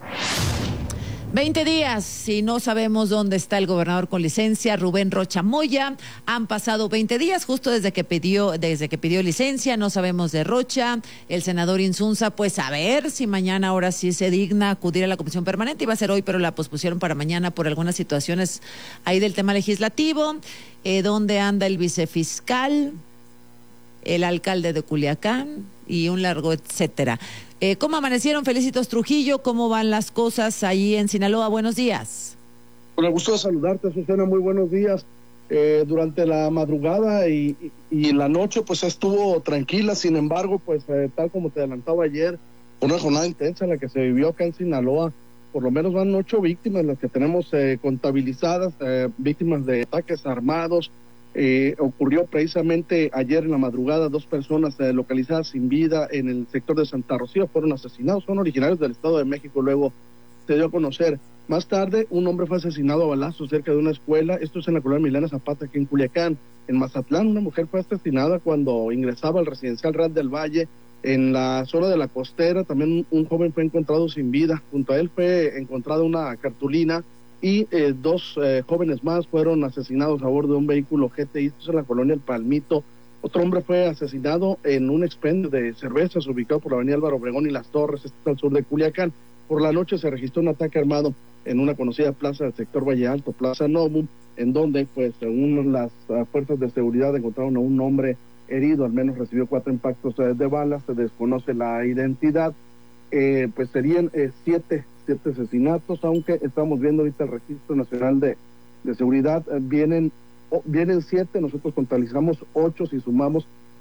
veinte días y no sabemos dónde está el gobernador con licencia, Rubén Rocha Moya. Han pasado veinte días justo desde que pidió, desde que pidió licencia. No sabemos de Rocha. El senador Insunza, pues a ver si mañana ahora sí se digna acudir a la comisión permanente. Iba a ser hoy, pero la pospusieron para mañana por algunas situaciones ahí del tema legislativo. Eh, ¿Dónde anda el vicefiscal? El alcalde de Culiacán y un largo etcétera. Eh, ¿Cómo amanecieron? Felicitos Trujillo, ¿cómo van las cosas ahí en Sinaloa? Buenos días. Con el gusto de saludarte, Susana, muy buenos días. Eh, durante la madrugada y, y, y la noche pues estuvo tranquila, sin embargo, pues eh, tal como te adelantaba ayer, una jornada intensa en la que se vivió acá en Sinaloa. Por lo menos van ocho víctimas las que tenemos eh, contabilizadas, eh, víctimas de ataques armados. Eh, ocurrió precisamente ayer en la madrugada, dos personas eh, localizadas sin vida en el sector de Santa Rocía fueron asesinados, son originarios del Estado de México, luego se dio a conocer. Más tarde, un hombre fue asesinado a balazos cerca de una escuela, esto es en la colonia Milena Zapata, aquí en Culiacán. En Mazatlán, una mujer fue asesinada cuando ingresaba al residencial Real del Valle, en la zona de la costera. También un joven fue encontrado sin vida, junto a él fue encontrada una cartulina y eh, dos eh, jóvenes más fueron asesinados a bordo de un vehículo G T I, esto es en la colonia El Palmito. Otro hombre fue asesinado en un expendio de cervezas ubicado por la avenida Álvaro Obregón y Las Torres, esto al sur de Culiacán. Por la noche se registró un ataque armado en una conocida plaza del sector Valle Alto, Plaza Novum, en donde, pues, según las uh, fuerzas de seguridad encontraron a un hombre herido, al menos recibió cuatro impactos uh, de balas, se desconoce la identidad. Eh, pues serían eh, siete, siete asesinatos, aunque estamos viendo ahorita el Registro Nacional de, de Seguridad, eh, vienen, oh, vienen siete, nosotros contabilizamos ocho si sumamos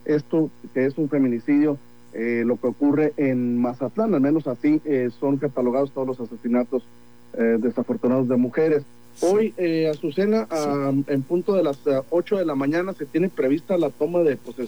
esto que es un feminicidio, eh, lo que ocurre en Mazatlán, al menos así eh, son catalogados todos los asesinatos eh, desafortunados de mujeres. Hoy, eh, Azucena, sí. a, en punto de las ocho de la mañana se tiene prevista la toma de posesión